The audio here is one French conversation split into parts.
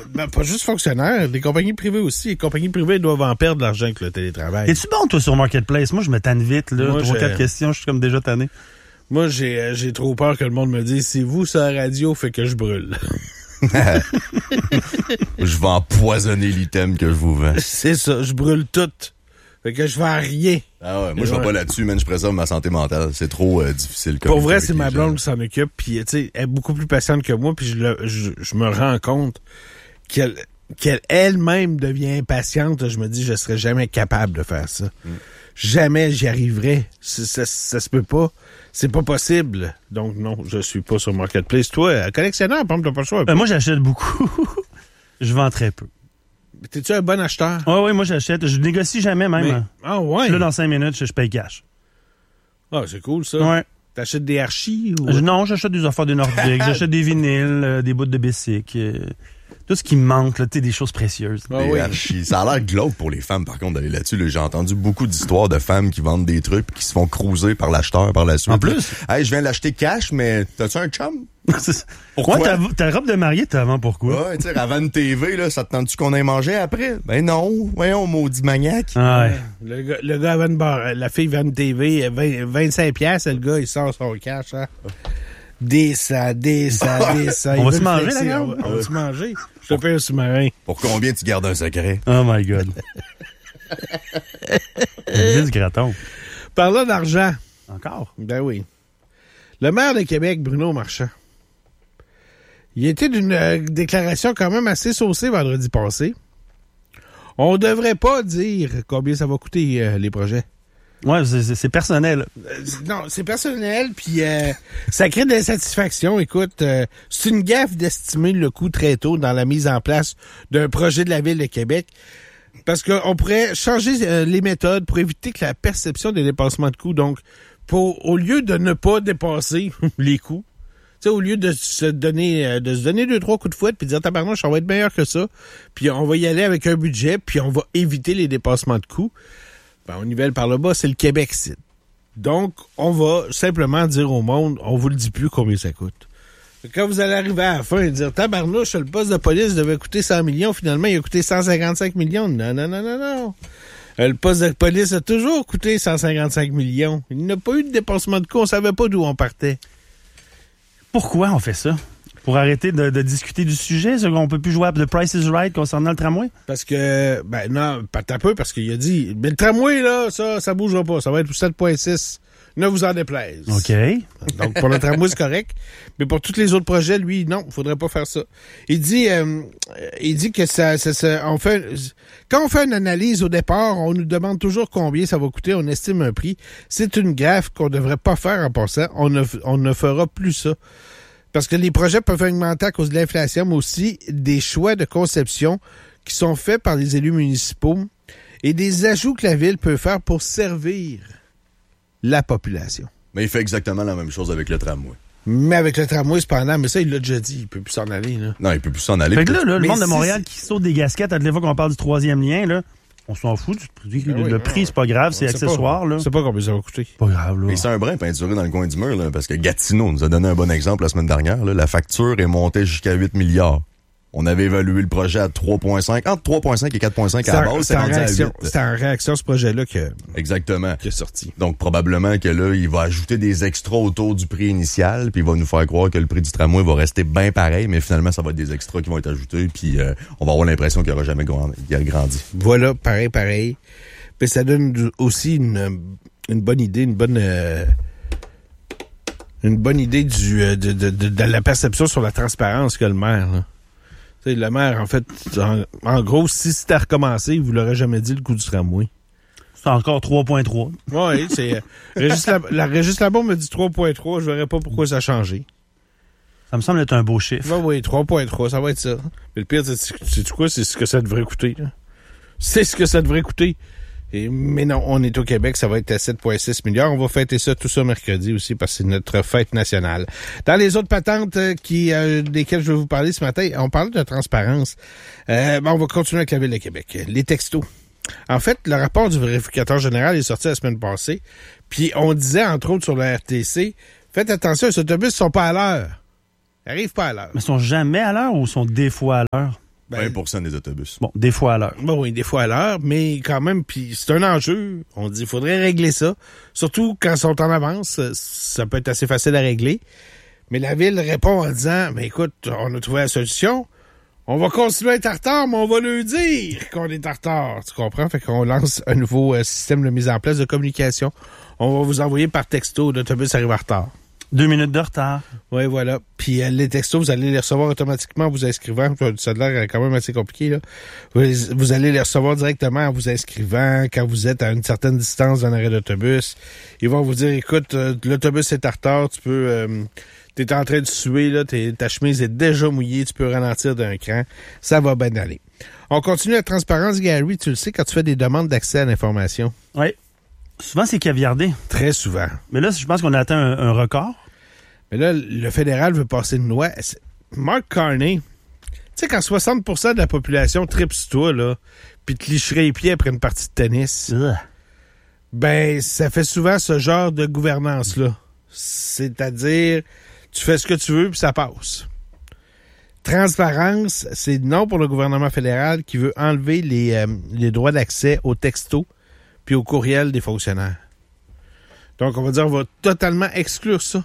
pas juste fonctionnaires, les compagnies privées aussi. Les compagnies privées doivent en perdre l'argent avec le télétravail. Es-tu bon, toi, sur Marketplace? Moi, je me tanne vite, là. 3-4 questions, je suis comme déjà tanné. Moi, j'ai trop peur que le monde me dise, c'est vous, sur la radio, fait que je brûle. Je vais empoisonner l'item que je vous vends. C'est ça, je brûle tout. Fait que je vends rien. Ah ouais, moi je vais pas là-dessus, man, je préserve ma santé mentale. C'est trop difficile. Pour vrai, c'est ma blonde qui s'en occupe, puis tu sais, elle est beaucoup plus patiente que moi, puis je me rends compte qu'elle elle-même devient impatiente. Je me dis, je serais jamais capable de faire ça. Jamais j'y arriverais. Ça se peut pas. C'est pas possible. Donc non, je suis pas sur Marketplace. Toi, collectionneur, par exemple, t'as pas le choix. Moi, j'achète beaucoup. Je vends très peu. T'es-tu un bon acheteur? Oui, moi j'achète. Je négocie jamais même. Mais, ah ouais? Là, dans 5 minutes, je paye cash. Ah, c'est cool ça. Ouais. T'achètes des archis ou... Non, j'achète des affaires de nordiques, j'achète des vinyles, des bouts de Bessic. Tout ce qui me manque, là, tu sais, des choses précieuses. Ah oui. Archis. Ça a l'air glauque pour les femmes, par contre, d'aller là-dessus. Là, j'ai entendu beaucoup d'histoires de femmes qui vendent des trucs et qui se font cruiser par l'acheteur par la suite. En plus? Hey, je viens l'acheter cash, mais t'as-tu un chum? Pourquoi? Ouais, ta robe de mariée, t'as avant pourquoi? Ouais, tu sais, avant une TV, là, ça te tente-tu qu'on ait mangé après? Ben non, voyons, maudit maniaque. Ah ouais. Le gars avant une bar, la fille vend une TV, 25 piastres, le gars, il sort son cash, hein. Des ça. On va se manger, là, gars? On va se manger. Je te paye un sous-marin. Pour combien tu gardes un secret? Oh my God. C'est du graton. Parlant d'argent. Encore? Ben oui. Le maire de Québec, Bruno Marchand, il était d'une déclaration quand même assez saucée vendredi passé. On devrait pas dire combien ça va coûter les projets. Ouais, c'est personnel. Non, c'est personnel, puis ça crée de l'insatisfaction. Écoute, c'est une gaffe d'estimer le coût très tôt dans la mise en place d'un projet de la Ville de Québec, parce qu'on pourrait changer les méthodes pour éviter que la perception des dépassements de coûts. Donc, au lieu de ne pas dépasser les coûts, tu sais, au lieu de se donner 2-3 coups de fouette puis de dire tabarnouche, ça va être meilleur que ça, puis on va y aller avec un budget, puis on va éviter les dépassements de coûts. Ben, on nivelle par le bas, c'est le Québec-Sud. Donc, on va simplement dire au monde, on vous le dit plus combien ça coûte. Quand vous allez arriver à la fin et dire, tabarnouche, le poste de police devait coûter 100 millions, finalement, il a coûté 155 millions. Non. Le poste de police a toujours coûté 155 millions. Il n'a pas eu de dépassement de coût, on savait pas d'où on partait. Pourquoi on fait ça? Pour arrêter de discuter du sujet? On peut plus jouer à The Price is Right concernant le tramway? Parce que, non, pas un peu, parce qu'il a dit, mais le tramway, là, ça bougera pas. Ça va être 7,6. Ne vous en déplaise. OK. Donc, pour le tramway, c'est correct. Mais pour tous les autres projets, lui, non, il faudrait pas faire ça. Il dit que quand on fait une analyse au départ, on nous demande toujours combien ça va coûter, on estime un prix. C'est une gaffe qu'on devrait pas faire en passant. On ne fera plus ça. Parce que les projets peuvent augmenter à cause de l'inflation, mais aussi des choix de conception qui sont faits par les élus municipaux et des ajouts que la ville peut faire pour servir la population. Mais il fait exactement la même chose avec le tramway. Mais avec le tramway, cependant, mais ça, il l'a déjà dit, il peut plus s'en aller, là. Non, il peut plus s'en aller. Fait que là, le monde de Montréal qui saute des gasquettes à toutes les fois qu'on parle du 3e lien, là, on s'en fout du prix. Le prix, c'est pas grave, c'est accessoire, là. C'est pas combien ça va coûter. Pas grave, là. Mais c'est un brin peinturé dans le coin du mur, là, parce que Gatineau nous a donné un bon exemple la semaine dernière, là. La facture est montée jusqu'à 8 milliards. On avait évalué le projet à 3,5, entre 3,5 et 4,5 à la base, c'est rendu à 8. C'était en réaction à ce projet-là Exactement. qui est sorti. Donc, probablement que là, il va ajouter des extras autour du prix initial, puis il va nous faire croire que le prix du tramway va rester bien pareil, mais finalement, ça va être des extras qui vont être ajoutés, puis on va avoir l'impression qu'il n'aura jamais grandi. Voilà, pareil. Puis ça donne aussi une bonne idée, une bonne idée de la perception sur la transparence que le maire, là. Tu sais, le maire, en fait, en gros, si c'était à recommencer, il vous l'aurait jamais dit le coût du tramway. C'est encore 3,3. Oui, c'est... Régis Labaume me dit 3,3. Je verrais pas pourquoi ça a changé. Ça me semble être un beau chiffre. Oui, 3,3, ça va être ça. Mais le pire, c'est quoi? C'est ce que ça devrait coûter, là. C'est ce que ça devrait coûter. Mais non, on est au Québec, ça va être à 7,6 milliards. On va fêter ça tout ça mercredi aussi parce que c'est notre fête nationale. Dans les autres patentes desquelles je vais vous parler ce matin, on parle de transparence. On va continuer avec la Ville de Québec. Les textos. En fait, le rapport du vérificateur général est sorti la semaine passée. Puis on disait, entre autres, sur la RTC, faites attention, les autobus ne sont pas à l'heure. Ils n'arrivent pas à l'heure. Mais ils sont jamais à l'heure ou sont des fois à l'heure? 20% des autobus. Bon, des fois à l'heure. Bon, oui, des fois à l'heure, mais quand même, puis c'est un enjeu. On dit, il faudrait régler ça. Surtout quand ils sont en avance, ça peut être assez facile à régler. Mais la ville répond en disant, mais écoute, on a trouvé la solution. On va continuer à être en retard, mais on va leur dire qu'on est en retard. Tu comprends? Fait qu'on lance un nouveau système de mise en place de communication. On va vous envoyer par texto, l'autobus arrive en retard. 2 minutes de retard. Oui, voilà. Puis les textos, vous allez les recevoir automatiquement en vous inscrivant. Ça a l'air quand même assez compliqué, là. Vous allez les recevoir directement en vous inscrivant quand vous êtes à une certaine distance d'un arrêt d'autobus. Ils vont vous dire, écoute, l'autobus est en retard, tu peux... t'es en train de suer, là, ta chemise est déjà mouillée, tu peux ralentir d'un cran. Ça va bien aller. On continue la transparence, Gary. Tu le sais, quand tu fais des demandes d'accès à l'information. Oui. Souvent, c'est caviardé. Très souvent. Mais là, je pense qu'on a atteint un record. Mais là, le fédéral veut passer une loi. Mark Carney, tu sais, quand 60% de la population tripe sur toi, là, puis te licherait les pieds après une partie de tennis, ben, ça fait souvent ce genre de gouvernance-là. C'est-à-dire, tu fais ce que tu veux, puis ça passe. Transparence, c'est non pour le gouvernement fédéral qui veut enlever les droits d'accès aux textos puis au courriel des fonctionnaires. Donc, on va dire, on va totalement exclure ça.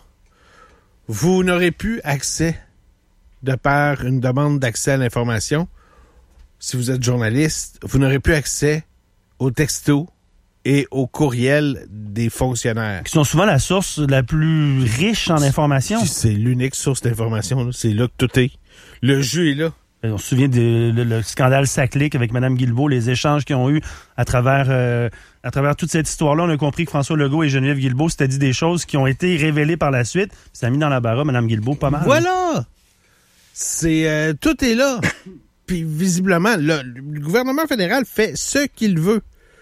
Vous n'aurez plus accès, de par une demande d'accès à l'information, si vous êtes journaliste, vous n'aurez plus accès aux textos et aux courriels des fonctionnaires. Qui sont souvent la source la plus riche en information. C'est l'unique source d'information, là. C'est là que tout est. Le jeu est là. On se souvient le scandale Saclic avec Mme Guilbeault, les échanges qu'ils ont eus à travers toute cette histoire-là. On a compris que François Legault et Geneviève Guilbeault s'étaient dit des choses qui ont été révélées par la suite. Puis ça a mis dans la barre Mme Guilbeault pas mal. Voilà! C'est tout est là. Puis visiblement, le gouvernement fédéral fait ce qu'il veut.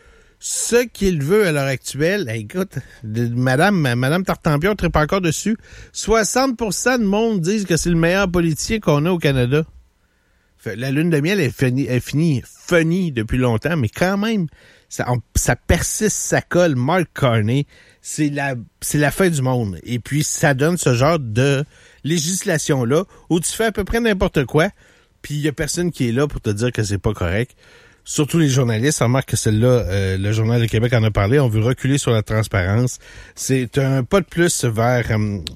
Ce qu'il veut à l'heure actuelle, écoute, Madame Tartampion tripe encore dessus. 60% de monde disent que c'est le meilleur politicien qu'on a au Canada. La lune de miel est finie funny depuis longtemps, mais quand même, ça persiste, ça colle. Mark Carney, c'est la fin du monde. Et puis, ça donne ce genre de législation-là où tu fais à peu près n'importe quoi, puis il y a personne qui est là pour te dire que c'est pas correct. Surtout les journalistes, on remarque que celle-là, le Journal de Québec en a parlé, on veut reculer sur la transparence. C'est un pas de plus vers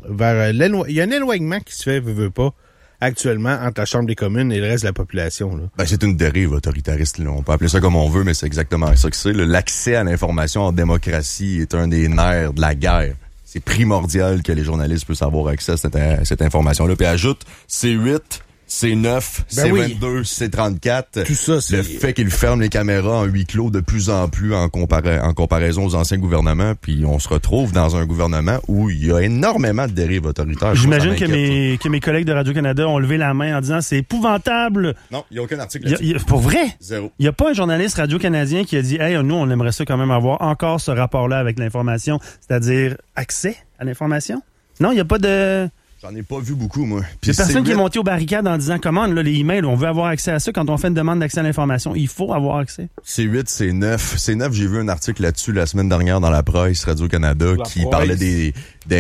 il y a un éloignement qui se fait, veut pas, actuellement, entre la Chambre des communes et le reste de la population. Là. Ben, c'est une dérive autoritariste. Là. On peut appeler ça comme on veut, mais c'est exactement ça que c'est. L'accès à l'information en démocratie est un des nerfs de la guerre. C'est primordial que les journalistes puissent avoir accès à cette information-là. Puis ajoute, C8... C9, C22, C34. Tout ça, c'est... Le fait qu'ils ferment les caméras en huis clos de plus en plus en comparaison aux anciens gouvernements, puis on se retrouve dans un gouvernement où il y a énormément de dérives autoritaires. J'imagine que mes collègues de Radio-Canada ont levé la main en disant c'est épouvantable. Non, il n'y a aucun article là-dessus. Pour vrai? Zéro. Il n'y a pas un journaliste radio-canadien qui a dit « Hey, nous, on aimerait ça quand même avoir encore ce rapport-là avec l'information, c'est-à-dire accès à l'information. » Non, il n'y a pas de... J'en ai pas vu beaucoup, moi. Il y a personne qui est monté aux barricades en disant « Comment, là, les emails, on veut avoir accès à ça quand on fait une demande d'accès à l'information. Il faut avoir accès. » C8, C9. C9, j'ai vu un article là-dessus la semaine dernière dans la presse Radio-Canada qui parlait des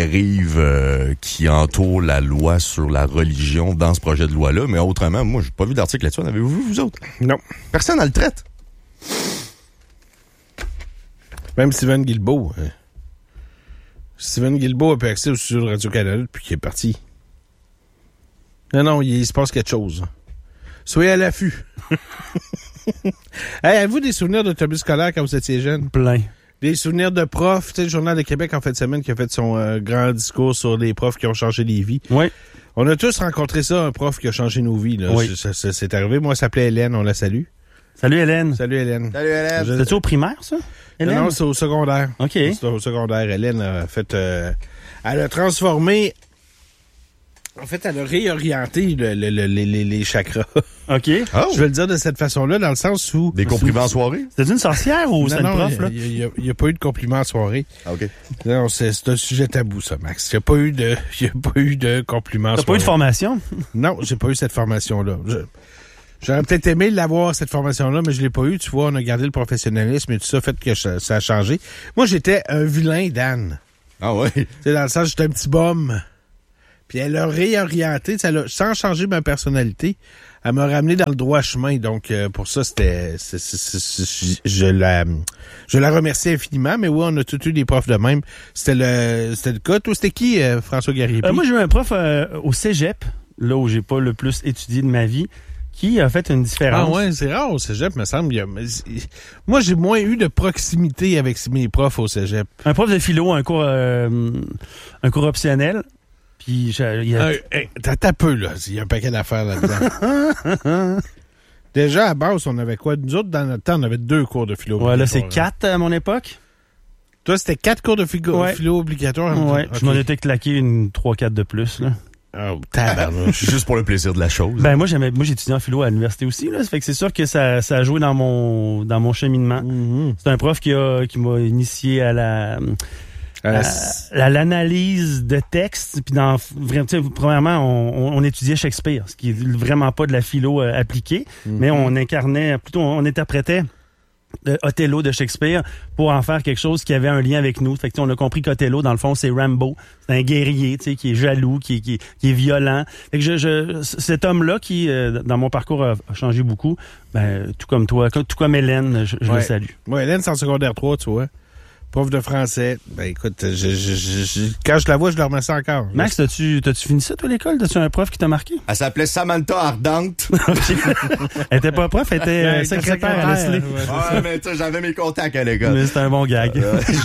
dérives qui entourent la loi sur la religion dans ce projet de loi-là. Mais autrement, moi, j'ai pas vu d'article là-dessus. En avez-vous vu, vous autres? Non. Personne ne le traite. Même Steven Guilbeault. Steven Guilbeault a pu accès au studio de Radio-Canada depuis qu'il est parti. Non, il se passe quelque chose. Soyez à l'affût. Hey, avez-vous des souvenirs d'autobus scolaire quand vous étiez jeune? Plein. Des souvenirs de profs? Tu sais, le Journal de Québec en fin de semaine qui a fait son grand discours sur les profs qui ont changé les vies. Oui. On a tous rencontré ça, un prof qui a changé nos vies. Là. Oui. C'est arrivé. Moi, elle s'appelait Hélène. On la salue. Salut, Hélène. Salut, Hélène. Salut, Hélène. C'était-tu au primaire, ça? Hélène? Non, c'est au secondaire. OK. C'est au secondaire. Hélène a fait... elle a transformé... En fait, elle a réorienté les chakras. OK. Oh. Je vais le dire de cette façon-là, dans le sens où... Des compliments en soirée? C'était une sorcière ou c'est une prof, là? Il n'y a pas eu de compliments en soirée. Ah, OK. Non, c'est un sujet tabou, ça, Max. Il n'y a pas eu de compliments en soirée. T'as pas eu de formation? Non, j'ai pas eu cette formation-là. J'aurais peut-être aimé l'avoir, cette formation-là, mais je l'ai pas eu. Tu vois, on a gardé le professionnalisme et tout ça, fait que ça a changé. Moi, j'étais un vilain, Dan. Ah ouais? Tu sais, dans le sens, j'étais un petit bum. Puis elle a réorienté, sans changer ma personnalité, elle m'a ramené dans le droit chemin. Donc, pour ça, je la remercie infiniment. Mais oui, on a tous eu des profs de même. C'était le cas. Toi, c'était qui, François Garriépi? Moi, j'ai eu un prof au cégep, là où j'ai pas le plus étudié de ma vie, qui a fait une différence. Ah ouais, c'est rare au cégep, me semble. Moi, j'ai moins eu de proximité avec mes profs au cégep. Un prof de philo, un cours optionnel. Puis t'as peu, là. Il y a un paquet d'affaires là-dedans. Déjà, à base, on avait quoi? Nous autres, dans notre temps, on avait 2 cours de philo. Ouais, là, c'est 4 à mon époque. Toi, c'était 4 cours de philo obligatoires? Ouais, okay. Je m'en étais claqué une 3-4 de plus, là. Oh, tabarnouche. Juste pour le plaisir de la chose. Ben, moi, j'ai étudié en philo à l'université aussi, là. Ça fait que c'est sûr que ça a joué dans mon cheminement. Mm-hmm. C'est un prof qui m'a initié à l'analyse de texte. Puis premièrement, on étudiait Shakespeare, ce qui est vraiment pas de la philo appliquée, mais on interprétait Othello de Shakespeare pour en faire quelque chose qui avait un lien avec nous. Fait que on a compris qu'Othello, dans le fond, c'est Rambo. C'est un guerrier, qui est jaloux, qui est violent. Fait que cet homme-là qui, dans mon parcours, a changé beaucoup, ben, tout comme toi, tout comme Hélène, je le salue. Moi, Hélène, c'est en secondaire 3, tu vois. Prof de français. Ben écoute, quand je la vois, je le remets ça encore. Max, t'as-tu fini ça, toi, à l'école? T'as-tu un prof qui t'a marqué? Elle s'appelait Samantha Ardente. Elle était pas prof, elle était secrétaire à Leslie. Ouais, mais tu sais, j'avais mes contacts à l'école. Mais c'était un bon gag.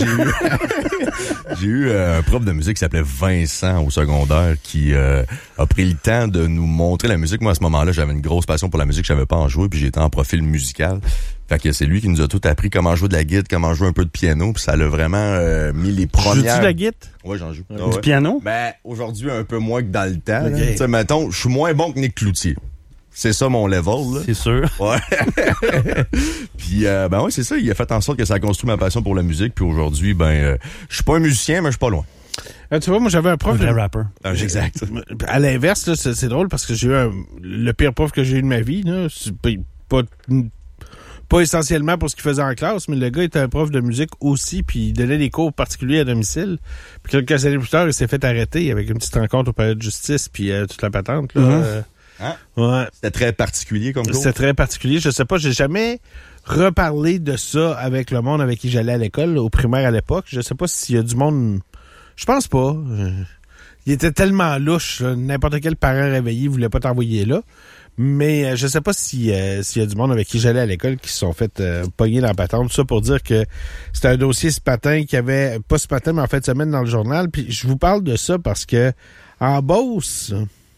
J'ai eu un prof de musique qui s'appelait Vincent au secondaire qui a pris le temps de nous montrer la musique. Moi, à ce moment-là, j'avais une grosse passion pour la musique. Je savais pas en jouer, puis j'étais en profil musical. Fait que c'est lui qui nous a tout appris comment jouer de la guitare, comment jouer un peu de piano, puis ça l'a vraiment mis les premières... Joues-tu de la guitare? Ouais, j'en joue. Du piano? Ben, aujourd'hui, un peu moins que dans le temps. Okay. Tu sais, mettons, je suis moins bon que Nick Cloutier. C'est ça mon level, là. C'est sûr. Ouais. Puis, ben ouais, c'est ça. Il a fait en sorte que ça a construit ma passion pour la musique. Puis aujourd'hui, je suis pas un musicien, mais je suis pas loin. Tu vois, moi, j'avais un prof de rapper. Exact. À l'inverse, là, c'est drôle parce que j'ai eu le pire prof que j'ai eu de ma vie, là. C'est pas essentiellement pour ce qu'il faisait en classe, mais le gars était un prof de musique aussi, puis il donnait des cours particuliers à domicile. Puis quelques années plus tard, il s'est fait arrêter avec une petite rencontre au palais de justice, puis toute la patente, là. Hein? Ouais. C'était très particulier comme cours? C'était très particulier. Je sais pas, j'ai jamais reparlé de ça avec le monde avec qui j'allais à l'école, au primaire à l'époque. Je sais pas s'il y a du monde... Je pense pas. Il était tellement louche, n'importe quel parent réveillé voulait pas t'envoyer là. Mais je sais pas s'il y a du monde avec qui j'allais à l'école qui se sont fait pogner dans la patente. Tout ça pour dire que c'était un dossier ce matin qui avait, pas ce matin, mais en fin de semaine dans le journal. Puis je vous parle de ça parce que en Beauce,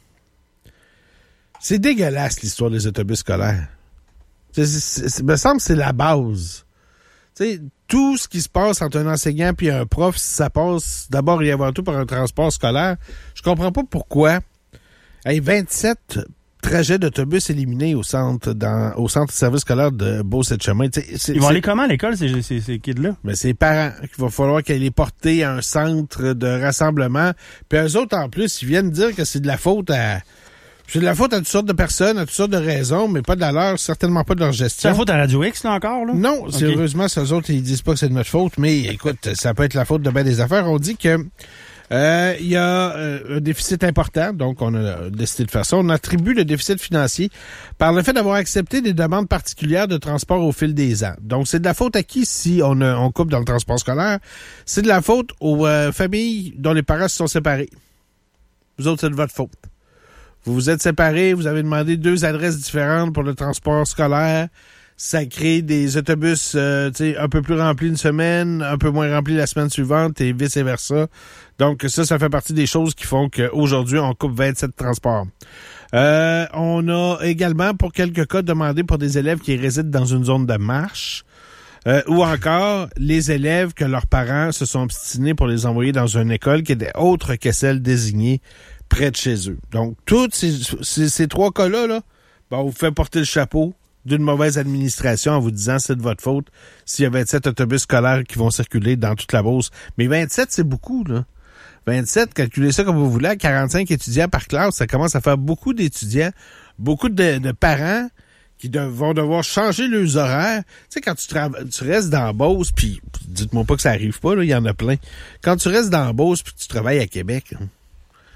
c'est dégueulasse l'histoire des autobus scolaires. Me semble que c'est la base. Tu sais, tout ce qui se passe entre un enseignant et un prof, ça passe d'abord et avant tout par un transport scolaire. Je comprends pas pourquoi. 27 trajets d'autobus éliminés au centre de service scolaire de Beauce-et-Chemin. Ils vont aller comment à l'école, ces kids-là? Mais c'est les parents qu'il va falloir qu'ils les portent à un centre de rassemblement. Puis eux autres, en plus, ils viennent dire que c'est de la faute à... C'est de la faute à toutes sortes de personnes, à toutes sortes de raisons, mais pas de leur, certainement pas de leur gestion. C'est la faute à Radio X, là, encore, là? Non, okay. Sérieusement, eux autres, ils disent pas que c'est de notre faute, mais écoute, ça peut être la faute de bien des affaires. On dit que il y a un déficit important, donc on a décidé de faire ça. On attribue le déficit financier par le fait d'avoir accepté des demandes particulières de transport au fil des ans. Donc, c'est de la faute à qui si on coupe dans le transport scolaire? C'est de la faute aux familles dont les parents se sont séparés. Vous autres, c'est de votre faute. Vous vous êtes séparés, vous avez demandé 2 adresses différentes pour le transport scolaire. Ça crée des autobus un peu plus remplis une semaine, un peu moins remplis la semaine suivante et vice-versa. Donc ça fait partie des choses qui font qu'aujourd'hui, on coupe 27 transports. On a également, pour quelques cas, demandé pour des élèves qui résident dans une zone de marche. Ou encore, les élèves que leurs parents se sont obstinés pour les envoyer dans une école qui était autre que celle désignée près de chez eux. Donc, tous ces 3 cas-là, on vous fait porter le chapeau d'une mauvaise administration en vous disant c'est de votre faute s'il y a 27 autobus scolaires qui vont circuler dans toute la Beauce. Mais 27, c'est beaucoup, là. 27, calculez ça comme vous voulez, 45 étudiants par classe, ça commence à faire beaucoup d'étudiants, beaucoup de parents qui vont devoir changer leurs horaires. Tu sais, quand tu restes dans Beauce, puis dites-moi pas que ça arrive pas, là, il y en a plein. Quand tu restes dans Beauce puis tu travailles à Québec,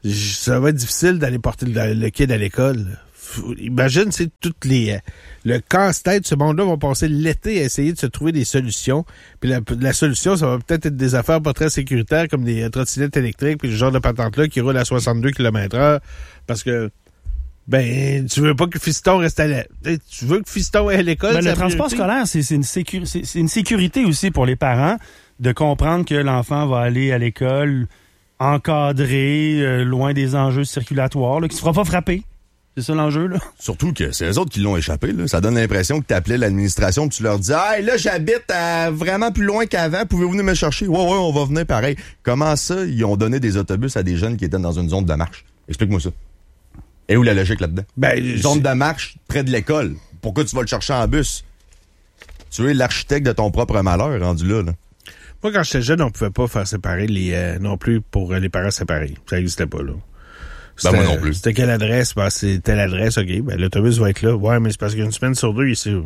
ça va être difficile d'aller porter le kid à l'école. Imagine, c'est toutes les... le casse-tête, ce monde-là va passer l'été à essayer de se trouver des solutions. Puis la solution, ça va peut-être être des affaires pas très sécuritaires comme des trottinettes électriques puis le genre de patente-là qui roule à 62 km/h parce que tu veux pas que Fiston reste tu veux que Fiston aille à l'école. Le transport scolaire, c'est une sécurité aussi pour les parents de comprendre que l'enfant va aller à l'école encadré, loin des enjeux circulatoires, là, qui se fera pas frapper. C'est ça l'enjeu, là? Surtout que c'est eux autres qui l'ont échappé, là. Ça donne l'impression que t'appelais l'administration et tu leur dis « Hey, là, j'habite vraiment plus loin qu'avant. Pouvez-vous venir me chercher? » Ouais, on va venir pareil. Comment ça, ils ont donné des autobus à des jeunes qui étaient dans une zone de marche? Explique-moi ça. Et où la logique là-dedans? Zone de marche près de l'école. Pourquoi tu vas le chercher en bus? Tu es l'architecte de ton propre malheur, rendu là. Moi, quand j'étais jeune, on pouvait pas faire séparer non plus pour les parents séparés. Ça n'existait pas, là. Moi non plus. C'était quelle adresse? C'est telle adresse, OK. L'autobus va être là. Ouais, mais c'est parce qu'une semaine sur deux, je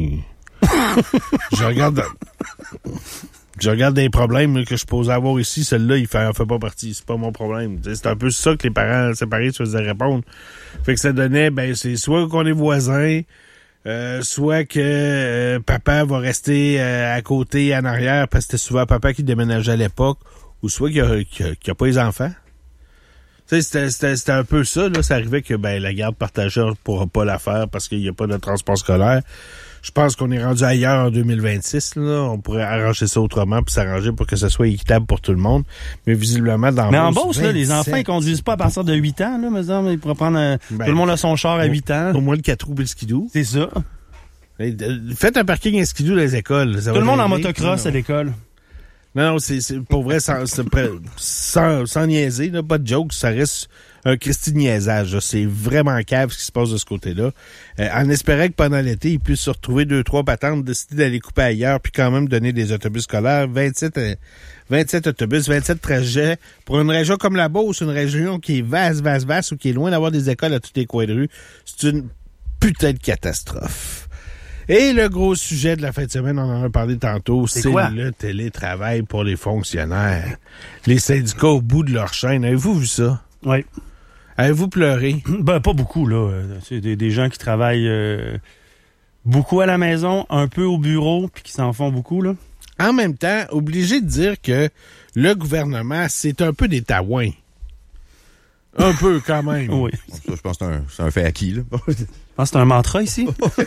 regarde des problèmes que je posais avoir ici. Celui-là, il fait pas partie. C'est pas mon problème. C'est un peu ça que les parents séparés se faisaient répondre. Fait que ça donnait, c'est soit qu'on est voisins, soit que papa va rester à côté, en arrière, parce que c'était souvent papa qui déménageait à l'époque, ou soit qu'il y a pas les enfants. C'était un peu ça, là. Ça arrivait que la garde partagée, on ne pourra pas la faire parce qu'il n'y a pas de transport scolaire. Je pense qu'on est rendu ailleurs en 2026, là. On pourrait arranger ça autrement puis s'arranger pour que ce soit équitable pour tout le monde. Mais visiblement, dans en Beauce, là, les enfants, ils conduisent pas à partir de 8 ans, là, mais ils pourraient prendre tout le monde a son char à 8 ans. Au moins le 4 roues et le skidoo. C'est ça. Faites un parking à skidoo dans les écoles. Tout le monde en motocross à l'école. Non, c'est pour vrai, sans niaiser, là, pas de joke, ça reste un Christy de niaisage. Là. C'est vraiment cave ce qui se passe de ce côté-là. En espérant que pendant l'été, ils puissent se retrouver 2-3 patentes, décider d'aller couper ailleurs, puis quand même donner des autobus scolaires, 27 autobus, 27 trajets. Pour une région comme la Beauce, une région qui est vaste, ou qui est loin d'avoir des écoles à tous les coins de rue, c'est une putain de catastrophe. Et le gros sujet de la fin de semaine, on en a parlé tantôt, c'est le télétravail pour les fonctionnaires. Les syndicats au bout de leur chaîne. Avez-vous vu ça? Oui. Avez-vous pleuré? Pas beaucoup, là. C'est des gens qui travaillent beaucoup à la maison, un peu au bureau, puis qui s'en font beaucoup, là. En même temps, obligé de dire que le gouvernement, c'est un peu des taouins. Un peu, quand même. Oui. Ça, je pense que c'est un fait acquis, là. Je pense que c'est un mantra ici.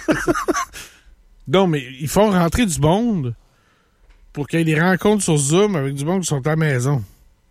Non, mais ils font rentrer du monde pour qu'il y ait des rencontres sur Zoom avec du monde qui sont à la maison.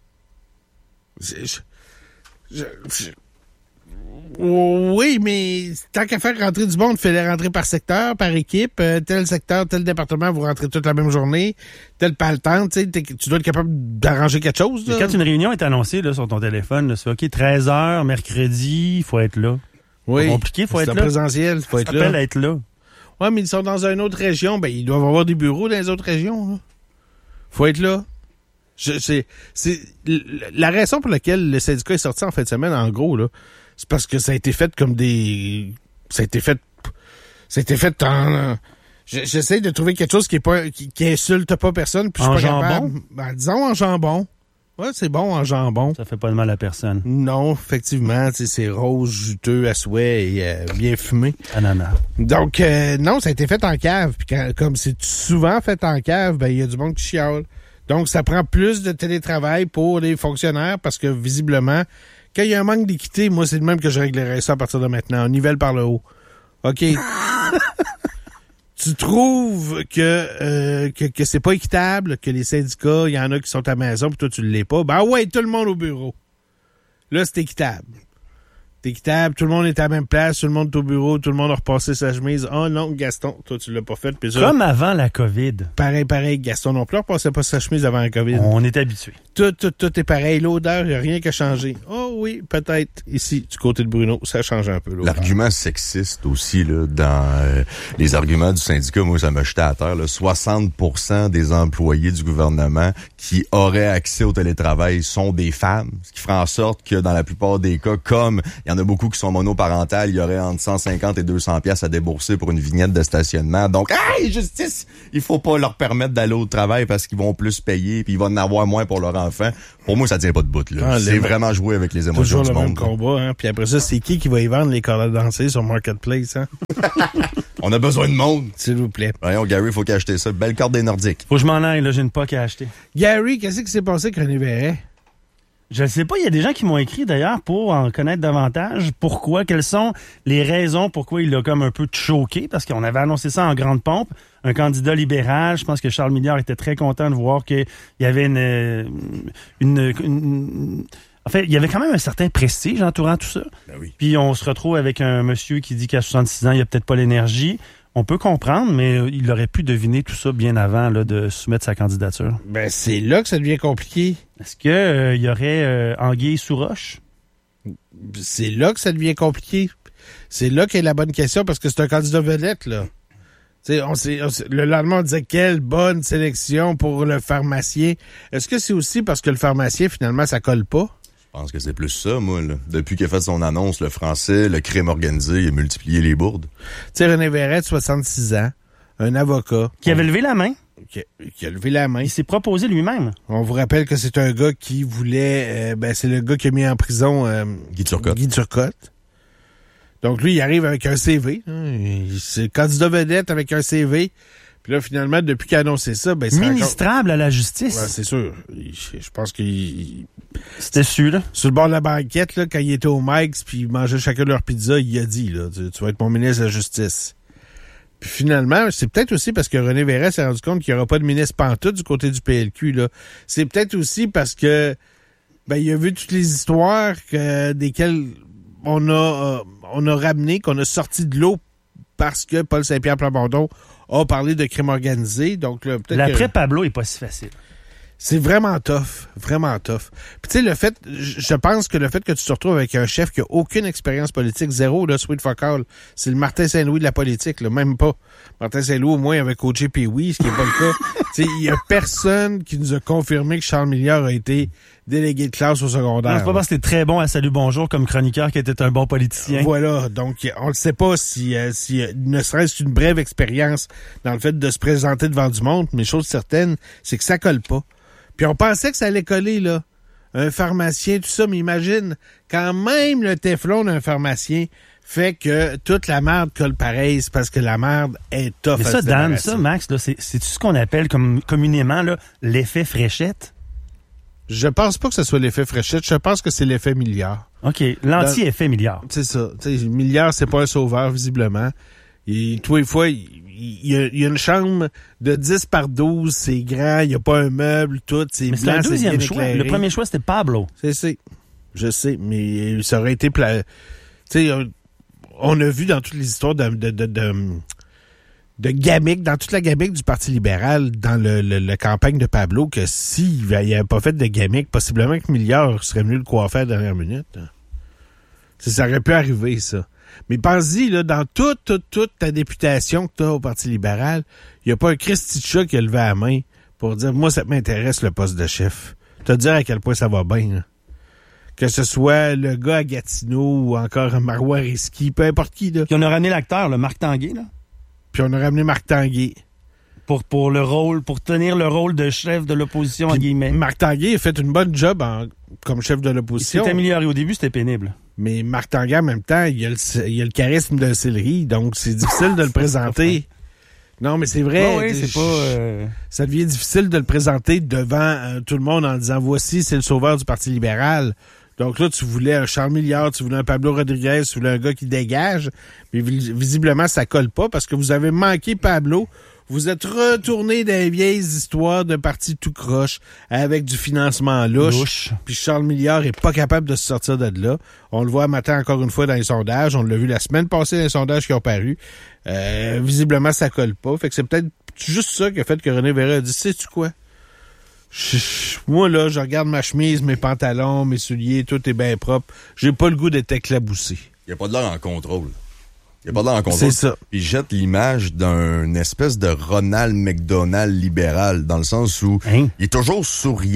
Oui, mais tant qu'à faire rentrer du monde, fais-les rentrer par secteur, par équipe. Tel secteur, tel département, vous rentrez toute la même journée. Tel paltante, tu dois être capable d'arranger quelque chose. Là. Quand une réunion est annoncée là, sur ton téléphone, là, c'est OK, 13h, mercredi, il faut être là. Oui, c'est compliqué, il faut être là. C'est présentiel, il faut être là. Ça s'appelle être là. Oui, mais ils sont dans une autre région. Ils doivent avoir des bureaux dans les autres régions. Faut être là. C'est la raison pour laquelle le syndicat est sorti en fin de semaine, en gros, là, c'est parce que ça a été fait comme des... Ça a été fait en... J'essaie de trouver quelque chose qui insulte pas personne. Puis en je suis pas jambon? Capable. Disons en jambon. Ouais, c'est bon en jambon. Ça fait pas de mal à personne. Non, effectivement, c'est rose, juteux à souhait et bien fumé. Ananas. Donc, non, ça a été fait en cave. Puis comme c'est souvent fait en cave, il y a du monde qui chiale. Donc, ça prend plus de télétravail pour les fonctionnaires parce que, visiblement, quand il y a un manque d'équité, moi, c'est le même que je réglerais ça à partir de maintenant. On nivelle par le haut. OK. Tu trouves que c'est pas équitable, que les syndicats, il y en a qui sont à la maison, puis toi, tu l'es pas. Ouais, tout le monde au bureau. Là, c'est équitable. C'est équitable, tout le monde est à la même place, tout le monde est au bureau, tout le monde a repassé sa chemise. Oh non, Gaston, toi, tu l'as pas fait. Puis ça, comme avant la COVID. Pareil, Gaston non plus repassait pas sa chemise avant la COVID. On est habitué. Tout est pareil. L'odeur, il n'y a rien qui a changé. Oh oui, peut-être ici, du côté de Bruno, ça change un peu l'odeur. L'argument sexiste aussi, là, dans les arguments du syndicat, moi, ça m'a jeté à terre. Là, 60% des employés du gouvernement qui auraient accès au télétravail sont des femmes, ce qui ferait en sorte que dans la plupart des cas, comme il y en a beaucoup qui sont monoparentales, il y aurait entre 150 et 200 pièces à débourser pour une vignette de stationnement. Donc, hey, justice, il faut pas leur permettre d'aller au travail parce qu'ils vont plus payer puis ils vont en avoir moins pour leur enfants. Pour moi, ça tient pas de bout, là. C'est vraiment jouer avec les émotions toujours du le monde. même combat, hein. Puis après ça, c'est qui va y vendre les cordes à danser sur Marketplace, hein? On a besoin de monde. S'il vous plaît. Voyons, Gary, faut qu'acheter ça. Belle corde des Nordiques. Faut que je m'en aille, là, j'ai une POC à acheter. Gary, qu'est-ce qui s'est passé avec René Verret? Je ne sais pas, il y a des gens qui m'ont écrit d'ailleurs pour en connaître davantage. Pourquoi? Quelles sont les raisons pourquoi il a comme un peu choqué? Parce qu'on avait annoncé ça en grande pompe. Un candidat libéral, je pense que Charles Milliard était très content de voir qu'il y avait en fait, il y avait quand même un certain prestige entourant tout ça. Ben oui. Puis on se retrouve avec un monsieur qui dit qu'à 66 ans, il n'y a peut-être pas l'énergie. On peut comprendre, mais il aurait pu deviner tout ça bien avant là, de soumettre sa candidature. Ben, c'est là que ça devient compliqué. Est-ce que il y aurait anguille sous roche? C'est là que ça devient compliqué. C'est là qu'est la bonne question, parce que c'est un candidat vedette, là. Le lendemain, on disait quelle bonne sélection pour le pharmacien. Est-ce que c'est aussi parce que le pharmacien, finalement, ça colle pas? Je pense que c'est plus ça, moi, là. Depuis qu'il a fait son annonce, le français, le crime organisé, il a multiplié les bourdes. Tu sais, René Verret, 66 ans, un avocat. Qui avait levé la main. Qui a levé la main. Il s'est proposé lui-même. On vous rappelle que c'est un gars qui voulait... c'est le gars qui a mis en prison... Guy Turcotte. Guy Turcotte. Donc, lui, il arrive avec un CV. Hein, c'est le candidat vedette avec un CV. Puis là, finalement, depuis qu'il a annoncé ça... Ben, ministrable à la justice. Ouais, c'est sûr. Je pense qu'il... C'était sûr, là. Sur le bord de la banquette, là, quand il était au Mike's, puis ils mangeaient chacun leur pizza, il a dit, là, tu vas être mon ministre de la Justice. Puis finalement, c'est peut-être aussi parce que René Verret s'est rendu compte qu'il n'y aura pas de ministre pantoute du côté du PLQ, là. C'est peut-être aussi parce que, il a vu toutes les histoires desquelles on a ramené, qu'on a sorti de l'eau parce que Paul Saint-Pierre Plamondon a parlé de crime organisé. Donc, là, peut-être l'après Pablo est pas si facile. C'est vraiment tough, vraiment tough. Puis tu sais, je pense que le fait que tu te retrouves avec un chef qui a aucune expérience politique, zéro, là, sweet fuck all, c'est le Martin Saint-Louis de la politique, là, même pas. Martin Saint-Louis, au moins, avait coaché Pee-Wee, ce qui n'est pas le cas. Tu sais, il y a personne qui nous a confirmé que Charles Milliard a été délégué de classe au secondaire. Non, c'est pas parce que c'était très bon à Salut Bonjour comme chroniqueur qu'il était un bon politicien. Voilà, donc on ne sait pas si ne serait-ce une brève expérience dans le fait de se présenter devant du monde, mais chose certaine, c'est que ça colle pas. Puis on pensait que ça allait coller, là. Un pharmacien, tout ça, mais imagine, quand même le téflon d'un pharmacien fait que toute la merde colle pareil, c'est parce que la merde est tough. Mais ça, Dan, ça, Max, là, c'est-tu ce qu'on appelle communément là, l'effet fréchette? Je pense pas que ce soit l'effet fréchette, je pense que c'est l'effet Milliard. OK, l'anti-effet Milliard. C'est ça. Milliard, c'est pas un sauveur, visiblement. Et tous les fois, il y a une chambre de 10 par 12, c'est grand, il n'y a pas un meuble, tout, c'est mais blanc, c'est un deuxième bien choix. éclairé. Le premier choix, c'était Pablo. Je sais, mais ça aurait été... Tu sais, on a vu dans toutes les histoires de gamique, dans toute la gamique du Parti libéral, dans la campagne de Pablo, que s'il n'avait pas fait de gamique, possiblement que Milliard serait venu le coiffer à la dernière minute. Ça aurait pu arriver, ça. Mais pense-y, là, dans toute ta députation que tu as au Parti libéral, il n'y a pas un Christy de chat qui a levé la main pour dire « Moi, ça m'intéresse, le poste de chef. » Te dire à quel point ça va bien. Là. Que ce soit le gars à Gatineau ou encore Marois Risky, peu importe qui. Là. Puis on a ramené l'acteur, le Marc Tanguay, là. Puis on a ramené Marc Tanguay. Pour tenir le rôle de chef de l'opposition, en guillemets. Marc Tanguay a fait une bonne job comme chef de l'opposition. Il s'est amélioré au début, c'était pénible. Mais Marc Tanguay, en même temps, il a le charisme d'un céleri, donc c'est difficile de le présenter. Non, mais c'est vrai. Oui, c'est pas... Ça devient difficile de le présenter devant tout le monde en disant « Voici, c'est le sauveur du Parti libéral ». Donc là, tu voulais un Charles Milliard, tu voulais un Pablo Rodriguez, tu voulais un gars qui dégage. Mais visiblement, ça colle pas parce que vous avez manqué Pablo. Vous êtes retourné dans les vieilles histoires de parti tout croche avec du financement louche. Puis Charles Milliard est pas capable de se sortir de là. On le voit matin encore une fois dans les sondages. On l'a vu la semaine passée dans les sondages qui ont paru. Visiblement, ça colle pas. Fait que c'est peut-être juste ça qui a fait que René Verret a dit, sais-tu quoi? Moi, là, je regarde ma chemise, mes pantalons, mes souliers, tout est bien propre. J'ai pas le goût d'être éclaboussi. Il n'y a pas de l'air en contrôle. C'est ça. Puis il jette l'image d'un espèce de Ronald McDonald libéral, dans le sens où il est toujours souriant,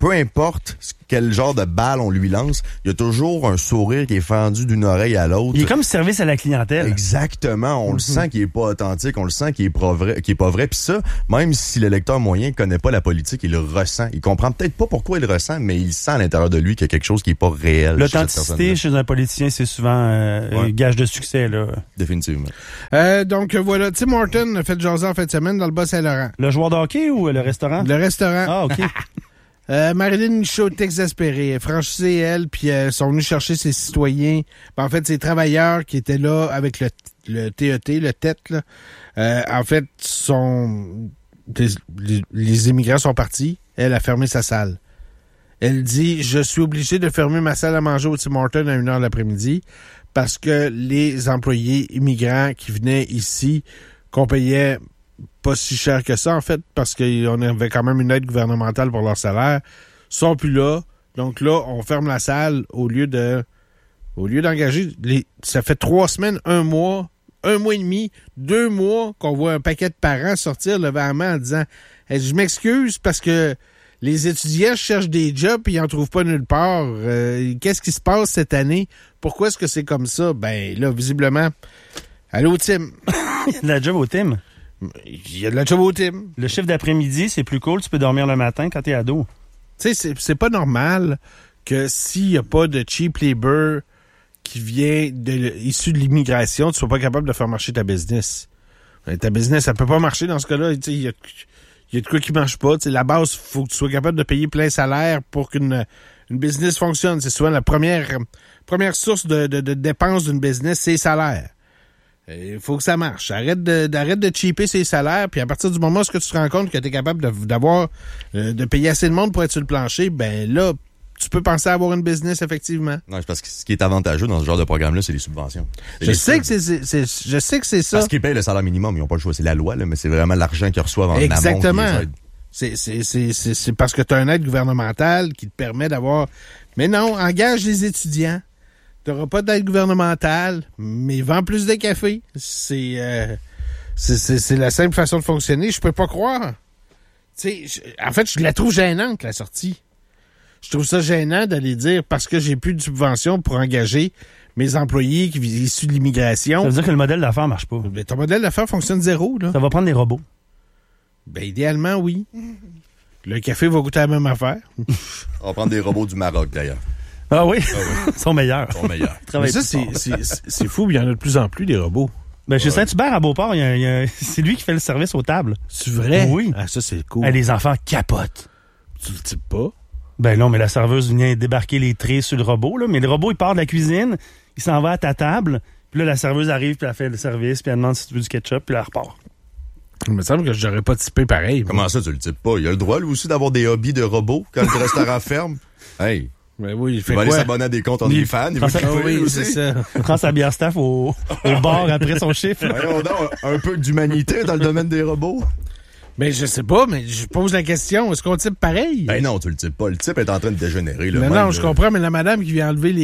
peu importe quel genre de balle on lui lance, il y a toujours un sourire qui est fendu d'une oreille à l'autre. Il est comme service à la clientèle. Exactement. On le sent qu'il est pas authentique, on le sent qu'il est pas vrai. Puis ça, même si le lecteur moyen connaît pas la politique, il le ressent. Il comprend peut-être pas pourquoi il le ressent, mais il sent à l'intérieur de lui qu'il y a quelque chose qui est pas réel. L'authenticité chez un politicien, c'est souvent un gage de succès, là. Définitivement. Donc voilà, Tim Horton a fait jaser en fin de semaine dans le Bas-Saint-Laurent. Le joueur de hockey ou le restaurant? Le restaurant. Ah, OK. Marilyn Michaud est exaspérée. Elle franchissait, elle, puis sont venus chercher ses citoyens. En fait, ses travailleurs qui étaient là avec le TET, le TET, là. En fait, les immigrants sont partis. Elle a fermé sa salle. Elle dit, je suis obligée de fermer ma salle à manger au Tim Hortons à 1h l'après-midi parce que les employés immigrants qui venaient ici, qu'on payait pas si cher que ça, en fait, parce qu'on avait quand même une aide gouvernementale pour leur salaire, sont plus là. Donc là, on ferme la salle au lieu d'engager. Ça fait 3 semaines, 1 mois, 1 mois et demi, 2 mois qu'on voit un paquet de parents sortir le vêtement en disant je m'excuse parce que les étudiants cherchent des jobs et ils n'en trouvent pas nulle part. Qu'est-ce qui se passe cette année? Pourquoi est-ce que c'est comme ça? Ben là, visiblement, allô, Tim. Il y a de la job au Tim. Il y a de la job au Tim. Le chiffre d'après-midi, c'est plus cool. Tu peux dormir le matin quand t'es ado. Tu sais, c'est pas normal que s'il n'y a pas de cheap labor qui vient issu de l'immigration, tu sois pas capable de faire marcher ta business. Ta business, elle peut pas marcher dans ce cas-là. Il y a de quoi qui marche pas. T'sais, la base, faut que tu sois capable de payer plein salaire pour qu'une business fonctionne. C'est souvent la première source de dépenses d'une business, c'est les salaires. Il faut que ça marche. Arrête de cheaper ses salaires, puis à partir du moment où tu te rends compte que tu es capable de payer assez de monde pour être sur le plancher, ben là, tu peux penser à avoir une business, effectivement. Non, c'est parce que ce qui est avantageux dans ce genre de programme-là, c'est les subventions. Je sais que c'est ça. Parce qu'ils payent le salaire minimum, ils n'ont pas le choix. C'est la loi, là, mais c'est vraiment l'argent qu'ils reçoivent en amont. Exactement. C'est parce que tu as une aide gouvernementale qui te permet d'avoir... Mais non, engage les étudiants. Tu n'auras pas d'aide gouvernementale, mais vends plus de café. C'est la simple façon de fonctionner. Je peux pas croire. En fait, je la trouve gênante, la sortie. Je trouve ça gênant d'aller dire parce que j'ai plus de subventions pour engager mes employés issus de l'immigration. Ça veut dire que le modèle d'affaires marche pas. Ben, ton modèle d'affaires fonctionne zéro, là. Ça va prendre des robots. Ben, idéalement, oui. Le café va goûter la même affaire. On va prendre des robots du Maroc, d'ailleurs. Ah oui? Ils sont meilleurs. Mais ça, c'est fou, il y en a de plus en plus, des robots. Ben, chez Saint-Hubert, à Beauport, c'est lui qui fait le service aux tables. C'est vrai? Oui. Ah, ça, c'est cool. Les enfants capotent. Tu le types pas? Ben non, mais la serveuse vient débarquer les trays sur le robot, là. Mais le robot, il part de la cuisine, il s'en va à ta table, puis là, la serveuse arrive, puis elle fait le service, puis elle demande si tu veux du ketchup, puis elle repart. Il me semble que j'aurais pas typé pareil. Comment moi. ça, tu le types pas? Il a le droit, lui aussi, d'avoir des hobbies de robots quand le restaurant ferme. Hey! Ben oui, il fait il va quoi? aller s'abonner à des comptes OnlyFans. Il va oui, c'est ça. Il prend sa bière staff au bar après son chiffre. Voyons donc, un peu d'humanité dans le domaine des robots. Ben, je sais pas, mais je pose la question. Est-ce qu'on type pareil? Ben non, tu le types pas. Le type est en train de dégénérer. Là, non, je comprends, mais la madame qui vient enlever